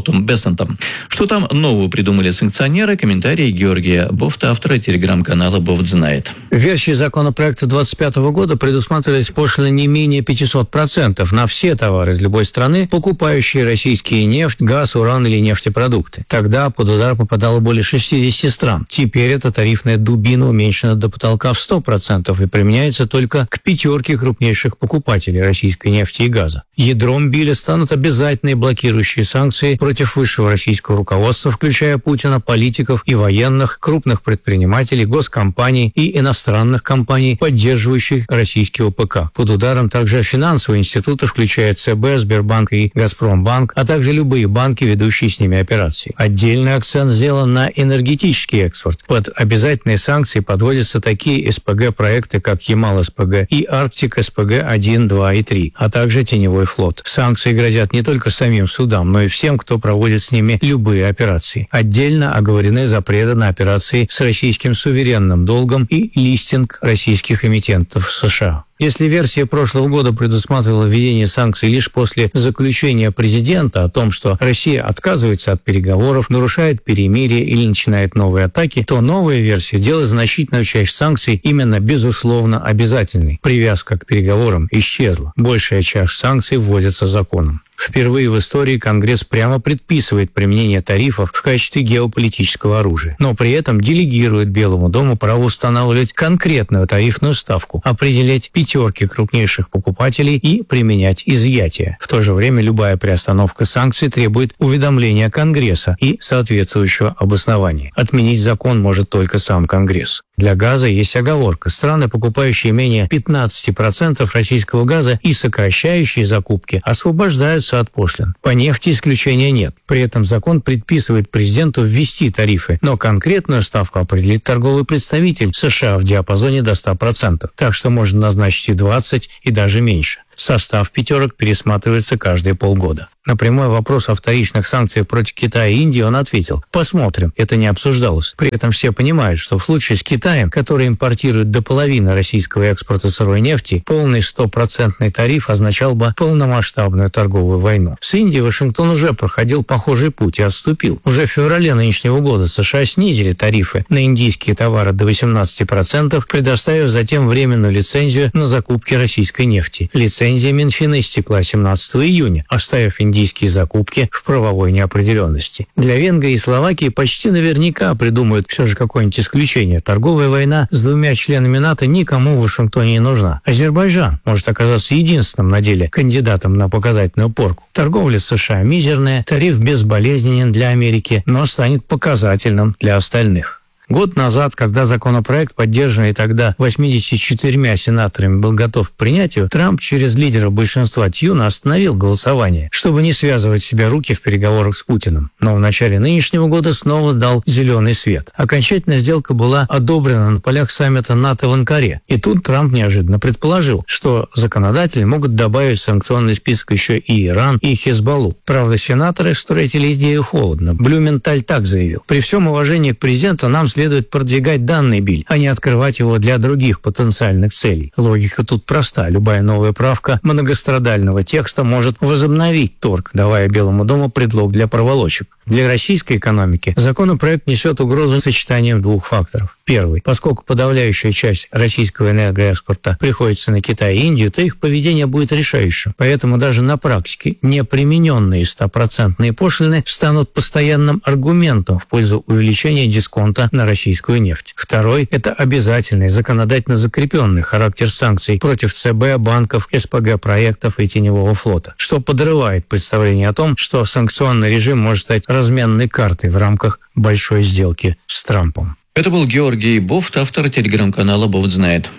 Speaker 3: Скоттом Бессентом. Что там нового придумали санкционеры? Комментарии Георгия Бофта, автора телеграм-канала «Бофт знает».
Speaker 5: В версии законопроекта двадцать пятого года предусматривались пошлины не менее пятьсот процентов на все товары из любой страны, покупающие российские нефть, газ, уран или нефтепродукты. Тогда под удар попадало более шестидесяти стран. Теперь эта тарифная дубина уменьшена до потолка в сто процентов и применяется только к пятерке крупнейших покупателей российской нефти и газа. Ядром биля станут обязательные блокирующие санкции против высшего российского руководства, включая Путина, политиков и военных, крупных предпринимателей, госкомпаний и иностранных компаний, поддерживающих российский ОПК. Под ударом также финансовые институты, включая ЦБ, Сбербанк и Газпромбанк, а также любые банки, ведущие с ними операции. Отдельный акцент сделан на энергетический экспорт. Под обязательные санкции подводятся такие СПГ-проекты, как Ямал-СПГ и Арктик-СПГ один, два и три, а также теневой флот. Санкции грозят не только самим судам, но и всем, кто проводит с ними любые операции. Отдельно оговорены запреты на операции с российским суверенным долгом и листинг российских эмитентов в США. Если версия прошлого года предусматривала введение санкций лишь после заключения президента о том, что Россия отказывается от переговоров, нарушает перемирие или начинает новые атаки, то новая версия делает значительную часть санкций именно безусловно обязательной. Привязка к переговорам исчезла. Большая часть санкций вводится законом. Впервые в истории Конгресс прямо предписывает применение тарифов в качестве геополитического оружия, но при этом делегирует Белому дому право устанавливать конкретную тарифную ставку, определять пятерки крупнейших покупателей и применять изъятия. В то же время любая приостановка санкций требует уведомления Конгресса и соответствующего обоснования. Отменить закон может только сам Конгресс. Для газа есть оговорка. Страны, покупающие менее пятнадцати процентов российского газа и сокращающие закупки, освобождаются от пошлин. По нефти исключения нет. При этом закон предписывает президенту ввести тарифы, но конкретную ставку определит торговый представитель США в диапазоне до ста процентов. Так что можно назначить и двадцать, и даже меньше. Состав пятерок пересматривается каждые полгода. На прямой вопрос о вторичных санкциях против Китая и Индии он ответил: посмотрим, это не обсуждалось. При этом все понимают, что в случае с Китаем, который импортирует до половины российского экспорта сырой нефти, полный стопроцентный тариф означал бы полномасштабную торговую войну. С Индией Вашингтон уже проходил похожий путь и отступил. Уже в феврале нынешнего года США снизили тарифы на индийские товары до восемнадцати процентов, предоставив затем временную лицензию на закупки российской нефти. Лицензия Минфина истекла семнадцатого июня, оставив индийские закупки в правовой неопределенности. Для Венгрии и Словакии почти наверняка придумают все же какое-нибудь исключение. Торговая война с двумя членами НАТО никому в Вашингтоне не нужна. Азербайджан может оказаться единственным на деле кандидатом на показательную порку. Торговля с США мизерная, тариф безболезненен для Америки, но станет показательным для остальных. Год назад, когда законопроект, поддержанный тогда восьмидесятью четырьмя сенаторами, был готов к принятию, Трамп через лидера большинства Тьюна остановил голосование, чтобы не связывать себе руки в переговорах с Путиным. Но в начале нынешнего года снова дал зеленый свет. Окончательная сделка была одобрена на полях саммита НАТО в Анкаре. И тут Трамп неожиданно предположил, что законодатели могут добавить в санкционный список еще и Иран, и Хизбаллу. Правда, сенаторы встретили идею холодно. Блюменталь так заявил: при всем уважении к президенту нам следует продвигать данный биль, а не открывать его для других потенциальных целей. Логика тут проста. Любая новая правка многострадального текста может возобновить торг, давая Белому дому предлог для проволочек. Для российской экономики законопроект несет угрозу сочетанием двух факторов. Первый. Поскольку подавляющая часть российского энергоэкспорта приходится на Китай и Индию, то их поведение будет решающим. Поэтому даже на практике непримененные стопроцентные пошлины станут постоянным аргументом в пользу увеличения дисконта на российскую нефть. Второй – это обязательный, законодательно закрепленный характер санкций против ЦБ, банков, СПГ-проектов и теневого флота, что подрывает представление о том, что санкционный режим может стать разменной картой в рамках большой сделки с Трампом.
Speaker 3: Это был Георгий Бофт, автор телеграм-канала «Бофт знает».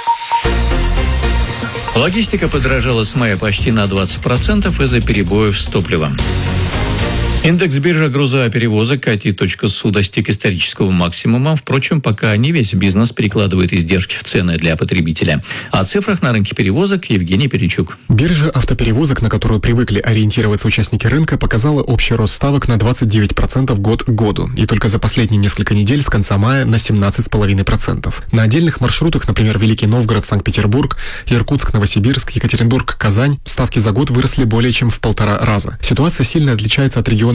Speaker 3: Логистика подорожала с мая почти на двадцать процентов из-за перебоев с топливом. Индекс биржи грузоперевозок КАТИ.СУ достиг исторического максимума. Впрочем, пока не весь бизнес перекладывает издержки в цены для потребителя. О цифрах на рынке перевозок Евгений Перечук.
Speaker 22: Биржа автоперевозок, на которую привыкли ориентироваться участники рынка, показала общий рост ставок на двадцать девять процентов год к году. И только за последние несколько недель с конца мая на семнадцать целых пять десятых процента. На отдельных маршрутах, например, Великий Новгород, Санкт-Петербург, Иркутск, Новосибирск, Екатеринбург, Казань, ставки за год выросли более чем в полтора раза. Ситуация сильно отличается от регионов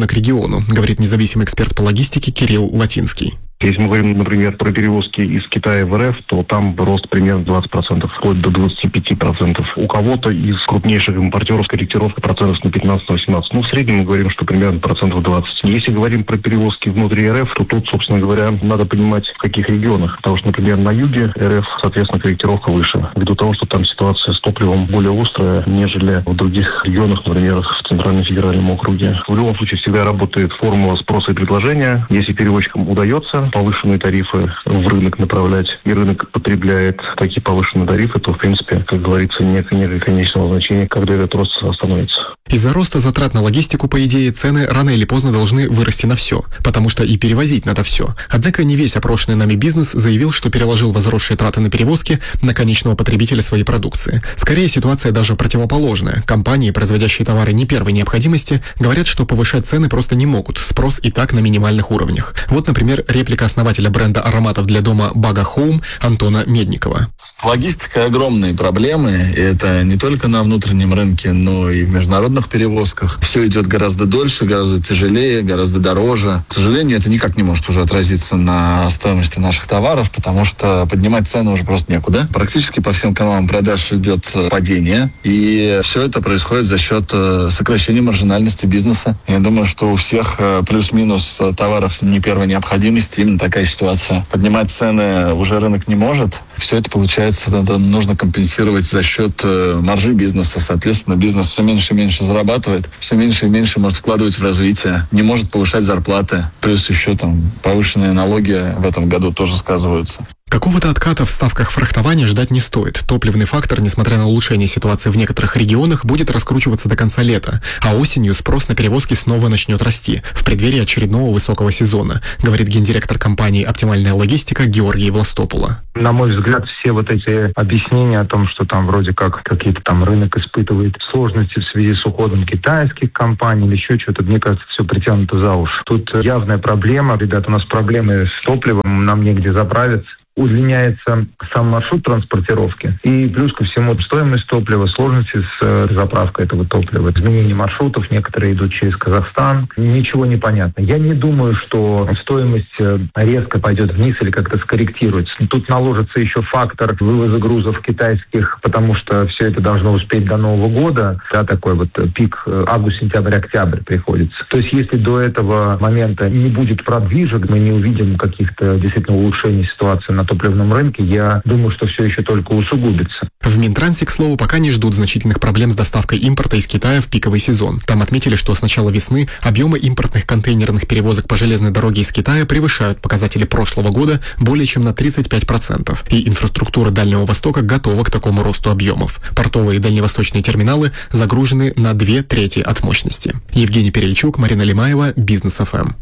Speaker 22: региона к региону, говорит независимый эксперт по логистике Кирилл Латинский.
Speaker 6: Если мы говорим, например, про перевозки из Китая в РФ, то там рост примерно двадцать процентов, вплоть до двадцати пяти процентов. У кого-то из крупнейших импортеров корректировка процентов на пятнадцать-восемнадцать. Ну, в среднем мы говорим, что примерно процентов двадцать. Если говорим про перевозки внутри РФ, то тут, собственно говоря, надо понимать, в каких регионах. Потому что, например, на юге РФ, соответственно, корректировка выше. Ввиду того, что там ситуация с топливом более острая, нежели в других регионах, например, в Центральном федеральном округе. В любом случае всегда работает формула спроса и предложения. Если перевозчикам удается повышенные тарифы в рынок направлять, и рынок потребляет такие повышенные тарифы, то, в принципе, как говорится, нет, нет конечного значения, когда этот рост остановится.
Speaker 22: Из-за роста затрат на логистику, по идее, цены рано или поздно должны вырасти на все, потому что и перевозить надо все. Однако не весь опрошенный нами бизнес заявил, что переложил возросшие траты на перевозки на конечного потребителя своей продукции. Скорее, ситуация даже противоположная. Компании, производящие товары не первой необходимости, говорят, что повышать цены просто не могут, спрос и так на минимальных уровнях. Вот, например, реплика основателя бренда ароматов для дома Бага Home Антона Медникова.
Speaker 7: С логистикой огромные проблемы, и это не только на внутреннем рынке, но и в международных перевозках. Все идет гораздо дольше, гораздо тяжелее, гораздо дороже. К сожалению, это никак не может уже отразиться на стоимости наших товаров, потому что поднимать цены уже просто некуда. Практически по всем каналам продаж идет падение, и все это происходит за счет сокращения маржинальности бизнеса. Я думаю, что у всех плюс-минус товаров не первой необходимости именно такая ситуация. Поднимать цены уже рынок не может. Все это, получается, это нужно компенсировать за счет маржи бизнеса. Соответственно, бизнес все меньше и меньше зарабатывает, все меньше и меньше может вкладывать в развитие, не может повышать зарплаты. Плюс еще там повышенные налоги в этом году тоже сказываются.
Speaker 22: Какого-то отката в ставках фрахтования ждать не стоит. Топливный фактор, несмотря на улучшение ситуации в некоторых регионах, будет раскручиваться до конца лета, а осенью спрос на перевозки снова начнет расти в преддверии очередного высокого сезона, говорит гендиректор компании «Оптимальная логистика» Георгий Властопула.
Speaker 20: На мой взгляд, все вот эти объяснения о том, что там вроде как какие-то там рынок испытывает сложности в связи с уходом китайских компаний или еще что-то, мне кажется, все притянуто за уши. Тут явная проблема. Ребята, у нас проблемы с топливом, нам негде заправиться. Удлиняется сам маршрут транспортировки. И плюс ко всему стоимость топлива, сложности с заправкой этого топлива, изменение маршрутов, некоторые идут через Казахстан. Ничего не понятно. Я не думаю, что стоимость резко пойдет вниз или как-то скорректируется. Тут наложится еще фактор вывоза грузов китайских, потому что все это должно успеть до Нового года. Да, такой вот пик август, сентябрь, октябрь приходится. То есть если до этого момента не будет продвижек, мы не увидим каких-то действительно улучшений ситуации на топливном рынке, я думаю, что все еще только усугубится.
Speaker 22: В Минтрансе, к слову, пока не ждут значительных проблем с доставкой импорта из Китая в пиковый сезон. Там отметили, что с начала весны объемы импортных контейнерных перевозок по железной дороге из Китая превышают показатели прошлого года более чем на тридцать пять процентов. И инфраструктура Дальнего Востока готова к такому росту объемов. Портовые и дальневосточные терминалы загружены на две трети от мощности. Евгений Перельчук, Марина Лимаева, Бизнес эф эм.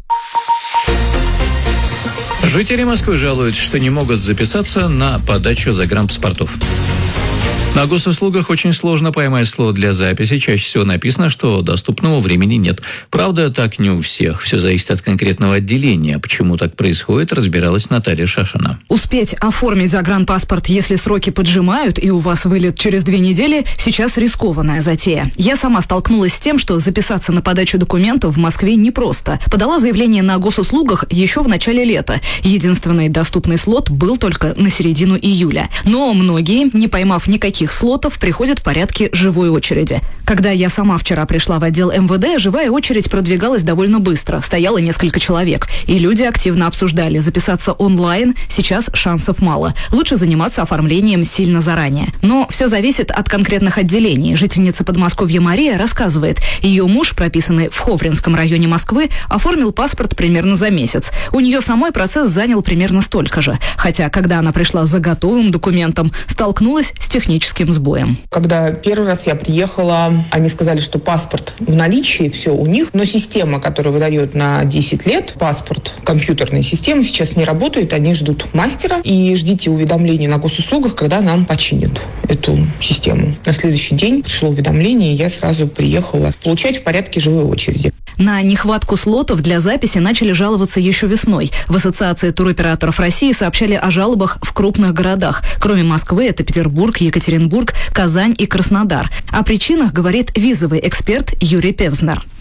Speaker 3: Жители Москвы жалуются, что не могут записаться на подачу загранпаспортов. На госуслугах очень сложно поймать слово для записи. Чаще всего написано, что доступного времени нет. Правда, так не у всех. Все зависит от конкретного отделения. Почему так происходит, разбиралась Наталья Шашина.
Speaker 4: Успеть оформить загранпаспорт, если сроки поджимают и у вас вылет через две недели, сейчас рискованная затея. Я сама столкнулась с тем, что записаться на подачу документов в Москве непросто. Подала заявление на госуслугах еще в начале лета. Единственный доступный слот был только на середину июля. Но многие, не поймав никаких слотов, приходят в порядке живой очереди. Когда я сама вчера пришла в отдел эм вэ дэ, живая очередь продвигалась довольно быстро. Стояло несколько человек. И люди активно обсуждали. Записаться онлайн сейчас шансов мало. Лучше заниматься оформлением сильно заранее. Но все зависит от конкретных отделений. Жительница Подмосковья Мария рассказывает. Ее муж, прописанный в Ховринском районе Москвы, оформил паспорт примерно за месяц. У нее самой процесс занял примерно столько же. Хотя, когда она пришла за готовым документом, столкнулась с техническим сбоем.
Speaker 23: Когда первый раз я приехала, они сказали, что паспорт в наличии, все у них, но система, которая выдает на десять лет паспорт, компьютерная система, сейчас не работает, они ждут мастера, и ждите уведомления на госуслугах, когда нам починят эту систему. На следующий день пришло уведомление, и я сразу приехала получать в порядке живой очереди.
Speaker 4: На нехватку слотов для записи начали жаловаться еще весной. В Ассоциации туроператоров России сообщали о жалобах в крупных городах. Кроме Москвы, это Петербург, Екатеринбург, Казань и Краснодар. О причинах говорит визовый эксперт Юрий Певзнер.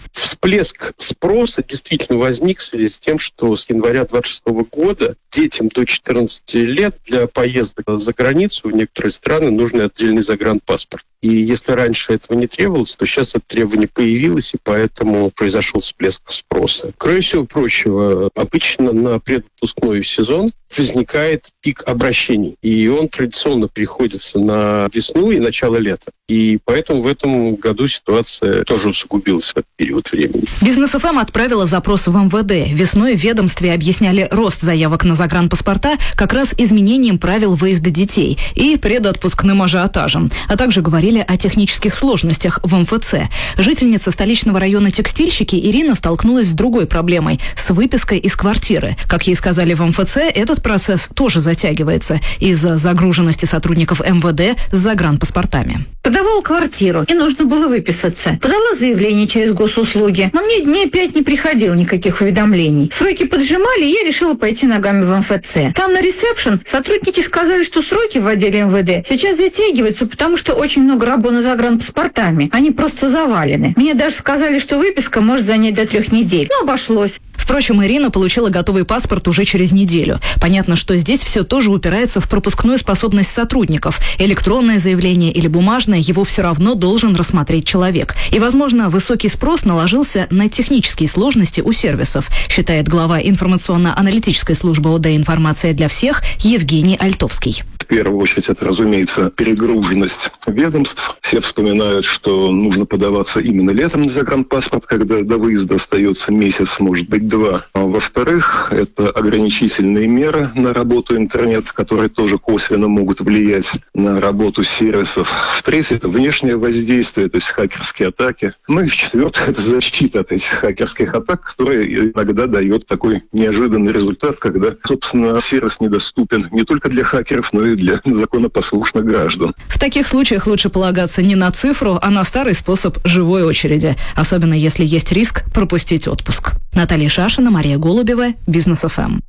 Speaker 8: Всплеск спроса действительно возник в связи с тем, что с января двадцать шестого года детям до четырнадцати лет для поездок за границу в некоторые страны нужен отдельный загранпаспорт. И если раньше этого не требовалось, то сейчас это требование появилось, и поэтому произошел всплеск спроса. Кроме всего прочего, обычно на предотпускной сезон возникает пик обращений, и он традиционно приходится на весну и начало лета. И поэтому в этом году ситуация тоже усугубилась в этот период времени.
Speaker 4: Бизнес эф эм отправила запрос в эм вэ дэ. Весной в ведомстве объясняли рост заявок на загранпаспорта как раз изменением правил выезда детей и предотпускным ажиотажем, а также говорили о технических сложностях в эм эф цэ. Жительница столичного района Текстильщики Ирина столкнулась с другой проблемой – с выпиской из квартиры. Как ей сказали в эм эф цэ, этот процесс тоже затягивается из-за загруженности сотрудников эм вэ дэ с загранпаспортами.
Speaker 10: Подавала квартиру, и нужно было выписаться. Подала заявление через госуслуги, но мне дней пять не приходило никаких уведомлений. Сроки поджимали, и я решила пойти ногами в эм эф цэ. Там на ресепшн сотрудники сказали, что сроки в отделе эм вэ дэ сейчас затягиваются, потому что очень много работы с загранпаспортами. Они просто завалены. Мне даже сказали, что выписка может занять до трех недель. Но обошлось.
Speaker 4: Впрочем, Ирина получила готовый паспорт уже через неделю. Понятно, что здесь все тоже упирается в пропускную способность сотрудников. Электронное заявление или бумажное, его все равно должен рассмотреть человек. И, возможно, высокий спрос наложился на технические сложности у сервисов, считает глава информационно-аналитической службы ОД «Информация для всех» Евгений Альтовский.
Speaker 11: В первую очередь это, разумеется, перегруженность ведомств. Все вспоминают, что нужно подаваться именно летом на загранпаспорт, когда до выезда остается месяц, может быть, два. А во-вторых, это ограничительные меры на работу интернета, которые тоже косвенно могут влиять на работу сервисов. В-третьих, это внешнее воздействие, то есть хакерские атаки. Ну и в-четвертых, это защита от этих хакерских атак, которая иногда дает такой неожиданный результат, когда, собственно, сервис недоступен не только для хакеров, но и для законопослушных граждан.
Speaker 4: В таких случаях лучше полагаться не на цифру, а на старый способ живой очереди, особенно если есть риск пропустить отпуск. Наталья Шашина, Мария Голубева, Бизнес эф эм.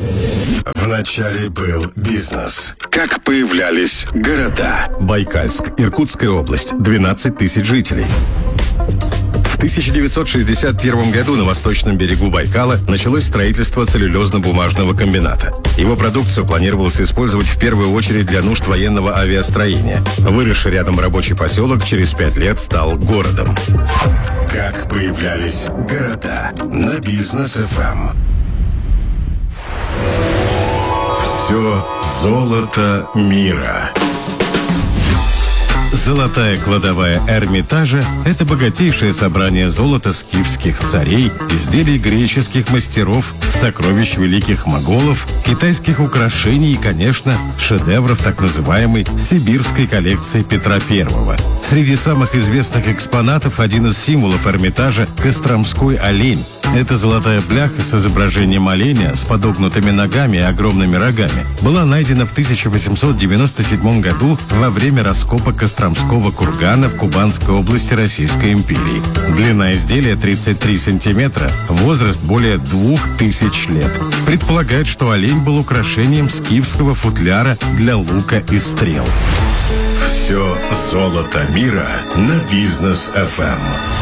Speaker 2: В начале был бизнес. Как появлялись города? Байкальск, Иркутская область, двенадцать тысяч жителей. В тысяча девятьсот шестьдесят первом году на восточном берегу Байкала началось строительство целлюлезно-бумажного комбината. Его продукцию планировалось использовать в первую очередь для нужд военного авиастроения. Выросший рядом рабочий поселок через пять лет стал городом. Как появлялись города? На Бизнес эф эм. Все золото мира. Золотая кладовая Эрмитажа – это богатейшее собрание золота скифских царей, изделий греческих мастеров, сокровищ великих моголов, китайских украшений и, конечно, шедевров так называемой сибирской коллекции Петра Первого. Среди самых известных экспонатов один из символов Эрмитажа – Костромской олень. Эта золотая бляха с изображением оленя с подогнутыми ногами и огромными рогами была найдена в тысяча восемьсот девяносто седьмом году во время раскопа Костромского кургана в Кубанской области Российской империи. Длина изделия тридцать три сантиметра, возраст более двух тысяч лет. Предполагают, что олень был украшением скифского футляра для лука и стрел. Все золото мира на Бизнес эф эм.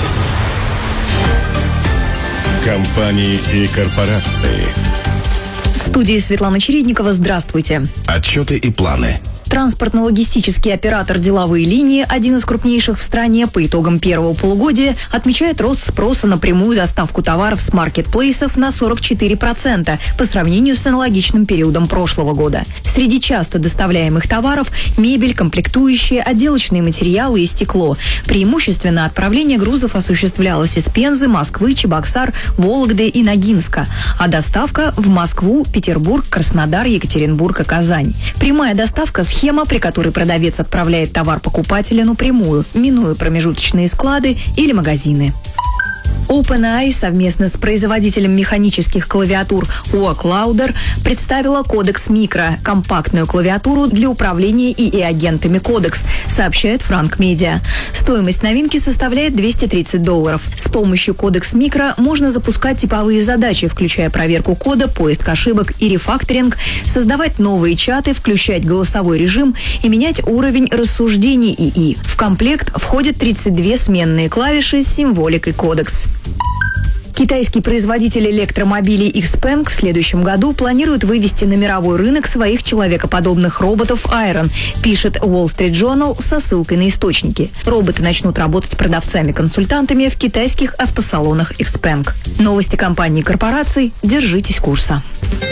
Speaker 2: Компании и корпорации.
Speaker 24: В студии Светлана Чередникова. Здравствуйте.
Speaker 2: Отчеты и планы.
Speaker 24: Транспортно-логистический оператор «Деловые линии», один из крупнейших в стране, по итогам первого полугодия отмечает рост спроса на прямую доставку товаров с маркетплейсов на сорок четыре процента по сравнению с аналогичным периодом прошлого года. Среди часто доставляемых товаров – мебель, комплектующие, отделочные материалы и стекло. Преимущественно отправление грузов осуществлялось из Пензы, Москвы, Чебоксар, Вологды и Ногинска, а доставка в Москву, Петербург, Краснодар, Екатеринбург и Казань. Прямая доставка – схема, при которой продавец отправляет товар покупателю напрямую, минуя промежуточные склады или магазины. OpenAI совместно с производителем механических клавиатур Oak Lauder представила Codex Micro, компактную клавиатуру для управления ИИ-агентами Codex, сообщает Frank Media. Стоимость новинки составляет двести тридцать долларов. С помощью Codex Micro можно запускать типовые задачи, включая проверку кода, поиск ошибок и рефакторинг, создавать новые чаты, включать голосовой режим и менять уровень рассуждений ИИ. В комплект входят тридцать две сменные клавиши с символикой Codex. Китайский производитель электромобилей Xpeng в следующем году планирует вывести на мировой рынок своих человекоподобных роботов Iron, пишет Wall Street Journal со ссылкой на источники. Роботы начнут работать продавцами-консультантами в китайских автосалонах Xpeng. Новости компаний и корпораций. Держитесь курса.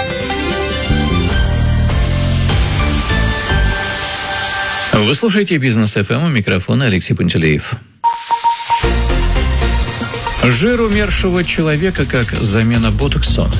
Speaker 3: Вы слушаете «Бизнес эф эм», у микрофона Алексей Пантелеев. Жир умершего человека как замена ботоксу.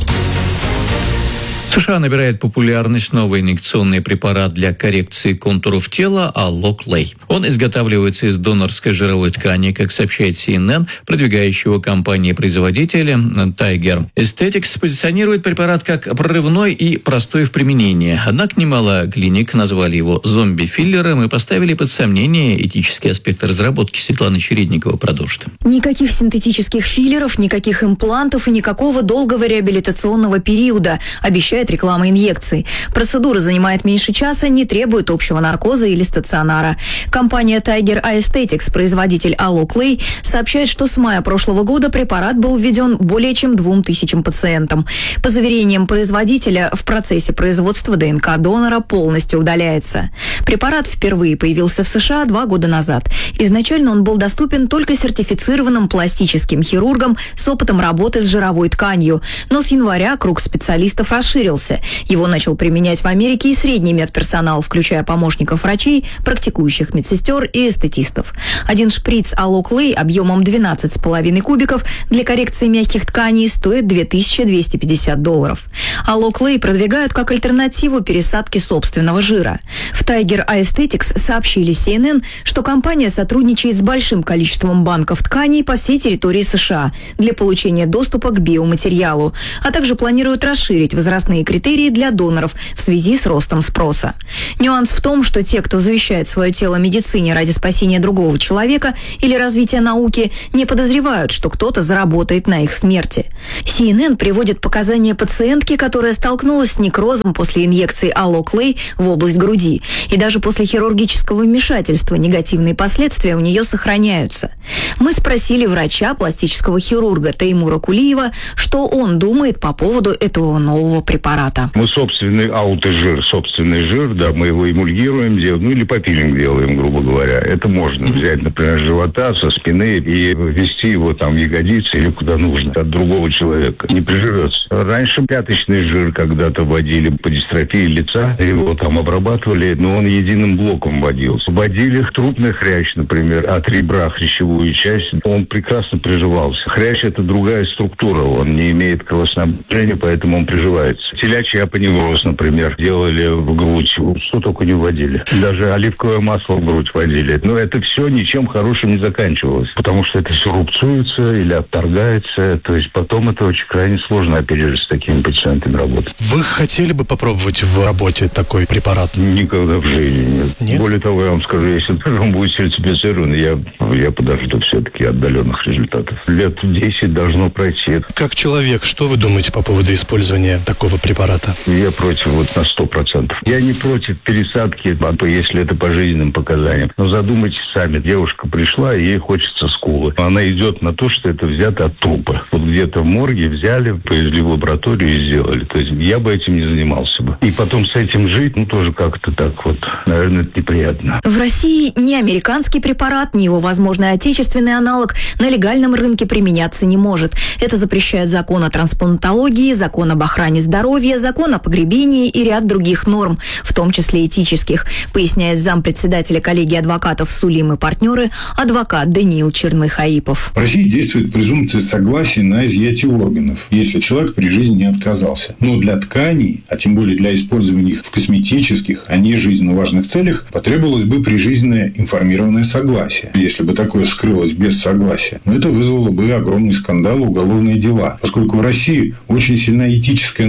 Speaker 3: В США набирает популярность новый инъекционный препарат для коррекции контуров тела Allo-Clay. Он изготавливается из донорской жировой ткани, как сообщает си эн эн, продвигающего компании-производителя Tiger Aesthetics позиционирует препарат как прорывной и простой в применении. Однако немало клиник назвали его зомби-филлером и поставили под сомнение этические аспекты разработки. Светлана Чередникова продолжит.
Speaker 24: Никаких синтетических филлеров, никаких имплантов и никакого долгого реабилитационного периода, обещает реклама инъекций. Процедура занимает меньше часа, не требует общего наркоза или стационара. Компания Tiger Aesthetics, производитель Allo-Clay, сообщает, что с мая прошлого года препарат был введен более чем двум тысячам пациентам. По заверениям производителя, в процессе производства ДНК донора полностью удаляется. Препарат впервые появился в США два года назад. Изначально он был доступен только сертифицированным пластическим хирургам с опытом работы с жировой тканью, но с января круг специалистов расширился. Его начал применять в Америке и средний медперсонал, включая помощников врачей, практикующих медсестер и эстетистов. Один шприц Allo-Clay объемом двенадцать с половиной кубиков для коррекции мягких тканей стоит две тысячи двести пятьдесят долларов. Allo-Clay продвигают как альтернативу пересадке собственного жира. В Tiger Aesthetics сообщили си эн эн, что компания сотрудничает с большим количеством банков тканей по всей территории США для получения доступа к биоматериалу, а также планируют расширить возрастные критерии для доноров в связи с ростом спроса. Нюанс в том, что те, кто завещает свое тело медицине ради спасения другого человека или развития науки, не подозревают, что кто-то заработает на их смерти. си эн эн приводит показания пациентки, которая столкнулась с некрозом после инъекции Allo-Clay в область груди. И даже после хирургического вмешательства негативные последствия у нее сохраняются. Мы спросили врача, пластического хирурга Теймура Кулиева, что он думает по поводу этого нового препарата.
Speaker 9: Мы собственный аутожир, собственный жир, да, мы его эмульгируем, делаем, ну или попилинг делаем, грубо говоря. Это можно взять, например, с живота, со спины и ввести его там в ягодицы или куда нужно от другого человека. Не приживется. Раньше пяточный жир когда-то вводили по дистрофии лица, его там обрабатывали, но он единым блоком вводился. Вводили трупный хрящ, например, от ребра хрящевую часть, он прекрасно приживался. Хрящ — это другая структура, он не имеет кровоснабжения, поэтому он приживается. Телячий апоневроз, например, делали в грудь, что только не вводили. Даже оливковое масло в грудь вводили. Но это все ничем хорошим не заканчивалось, потому что это все рубцуется или отторгается. То есть потом это очень крайне сложно оперировать с такими пациентами работать.
Speaker 12: Вы хотели бы попробовать в работе такой препарат?
Speaker 9: Никогда в жизни нет. Нет? Более того, я вам скажу, если он будет сертифицирован, я, я подожду все-таки отдаленных результатов. Лет десять должно пройти.
Speaker 12: Как человек, что вы думаете по поводу использования такого препарата?
Speaker 9: Я против вот на сто процентов. Я не против пересадки, если это по жизненным показаниям. Но задумайтесь сами. Девушка пришла, и ей хочется скулы. Она идет на то, что это взято от трупа. Вот где-то в морге взяли, повезли в лабораторию и сделали. То есть я бы этим не занимался бы. И потом с этим жить, ну, тоже как-то так вот, наверное, это неприятно.
Speaker 24: В России ни американский препарат, ни его возможный отечественный аналог на легальном рынке применяться не может. Это запрещают закон о трансплантологии, закон об охране здоровья, закон о погребении и ряд других норм, в том числе этических, поясняет зампредседателя коллегии адвокатов «Сулим и партнеры» адвокат Даниил Черных-Аипов.
Speaker 14: В России действует презумпция согласия на изъятие органов, если человек при жизни не отказался. Но для тканей, а тем более для использования их в косметических, а не жизненно важных целях, потребовалось бы прижизненное информированное согласие. Если бы такое вскрылось без согласия, но это вызвало бы огромный скандал и уголовные дела, поскольку в России очень сильна этическая настороженность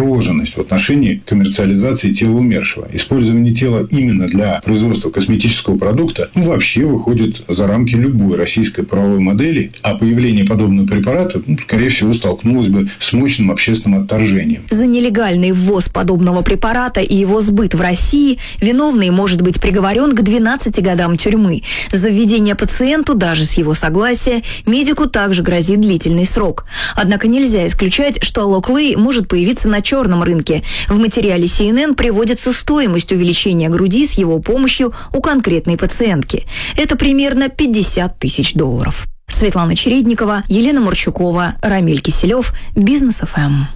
Speaker 14: настороженность в отношении коммерциализации тела умершего. Использование тела именно для производства косметического продукта вообще выходит за рамки любой российской правовой модели, а появление подобного препарата, ну, скорее всего, столкнулось бы с мощным общественным отторжением.
Speaker 24: За нелегальный ввоз подобного препарата и его сбыт в России виновный может быть приговорен к двенадцати годам тюрьмы. За введение пациенту, даже с его согласия, медику также грозит длительный срок. Однако нельзя исключать, что Алоклей может появиться на черном рынке. В материале си эн эн приводится стоимость увеличения груди с его помощью у конкретной пациентки. Это примерно пятьдесят тысяч долларов. Светлана Чередникова, Елена Мурчукова, Рамиль Киселев, Бизнес эф эм.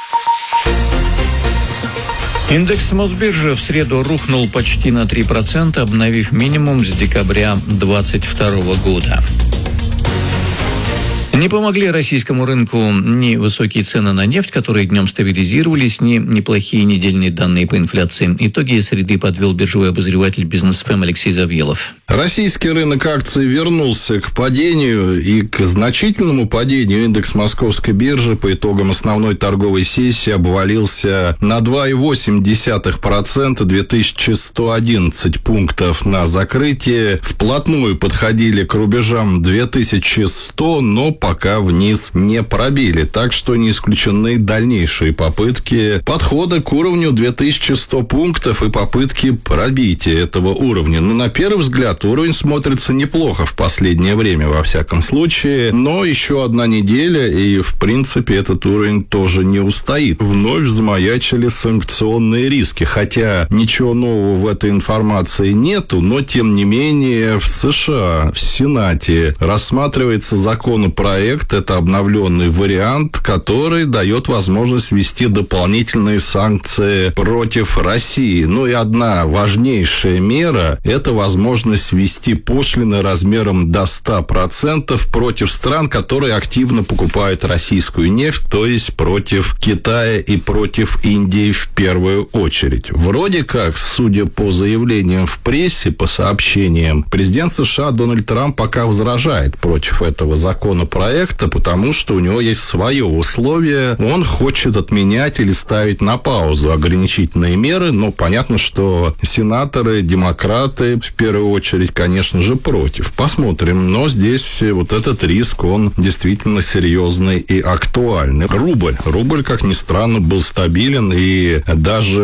Speaker 3: Индекс Мосбиржи в среду рухнул почти на три процента, обновив минимум с декабря две тысячи двадцать второго года. Не помогли российскому рынку ни высокие цены на нефть, которые днем стабилизировались, ни неплохие недельные данные по инфляции. Итоги среды подвел биржевой обозреватель Бизнес эф эм Алексей Завьелов.
Speaker 13: Российский рынок акций вернулся к падению, и к значительному падению индекс Московской биржи по итогам основной торговой сессии обвалился на два целых восемь десятых процента, две тысячи сто одиннадцать пунктов на закрытие. Вплотную подходили к рубежам две тысячи сто, но пока вниз не пробили. Так что не исключены дальнейшие попытки подхода к уровню две тысячи сто пунктов и попытки пробития этого уровня. Но на первый взгляд уровень смотрится неплохо в последнее время, во всяком случае. Но еще одна неделя, и в принципе этот уровень тоже не устоит. Вновь замаячили санкционные риски. Хотя ничего нового в этой информации нету, но тем не менее в США, в Сенате рассматривается законопроект. Это обновленный вариант, который дает возможность ввести дополнительные санкции против России. Ну и одна важнейшая мера – это возможность ввести пошлины размером до ста процентов против стран, которые активно покупают российскую нефть, то есть против Китая и против Индии в первую очередь. Вроде как, судя по заявлениям в прессе, по сообщениям, президент США Дональд Трамп пока возражает против этого законопроекта, потому что у него есть свое условие. Он хочет отменять или ставить на паузу ограничительные меры, но понятно, что сенаторы, демократы, в первую очередь, конечно же, против. Посмотрим. Но здесь вот этот риск, он действительно серьезный и актуальный. Рубль. Рубль, как ни странно, был стабилен, и даже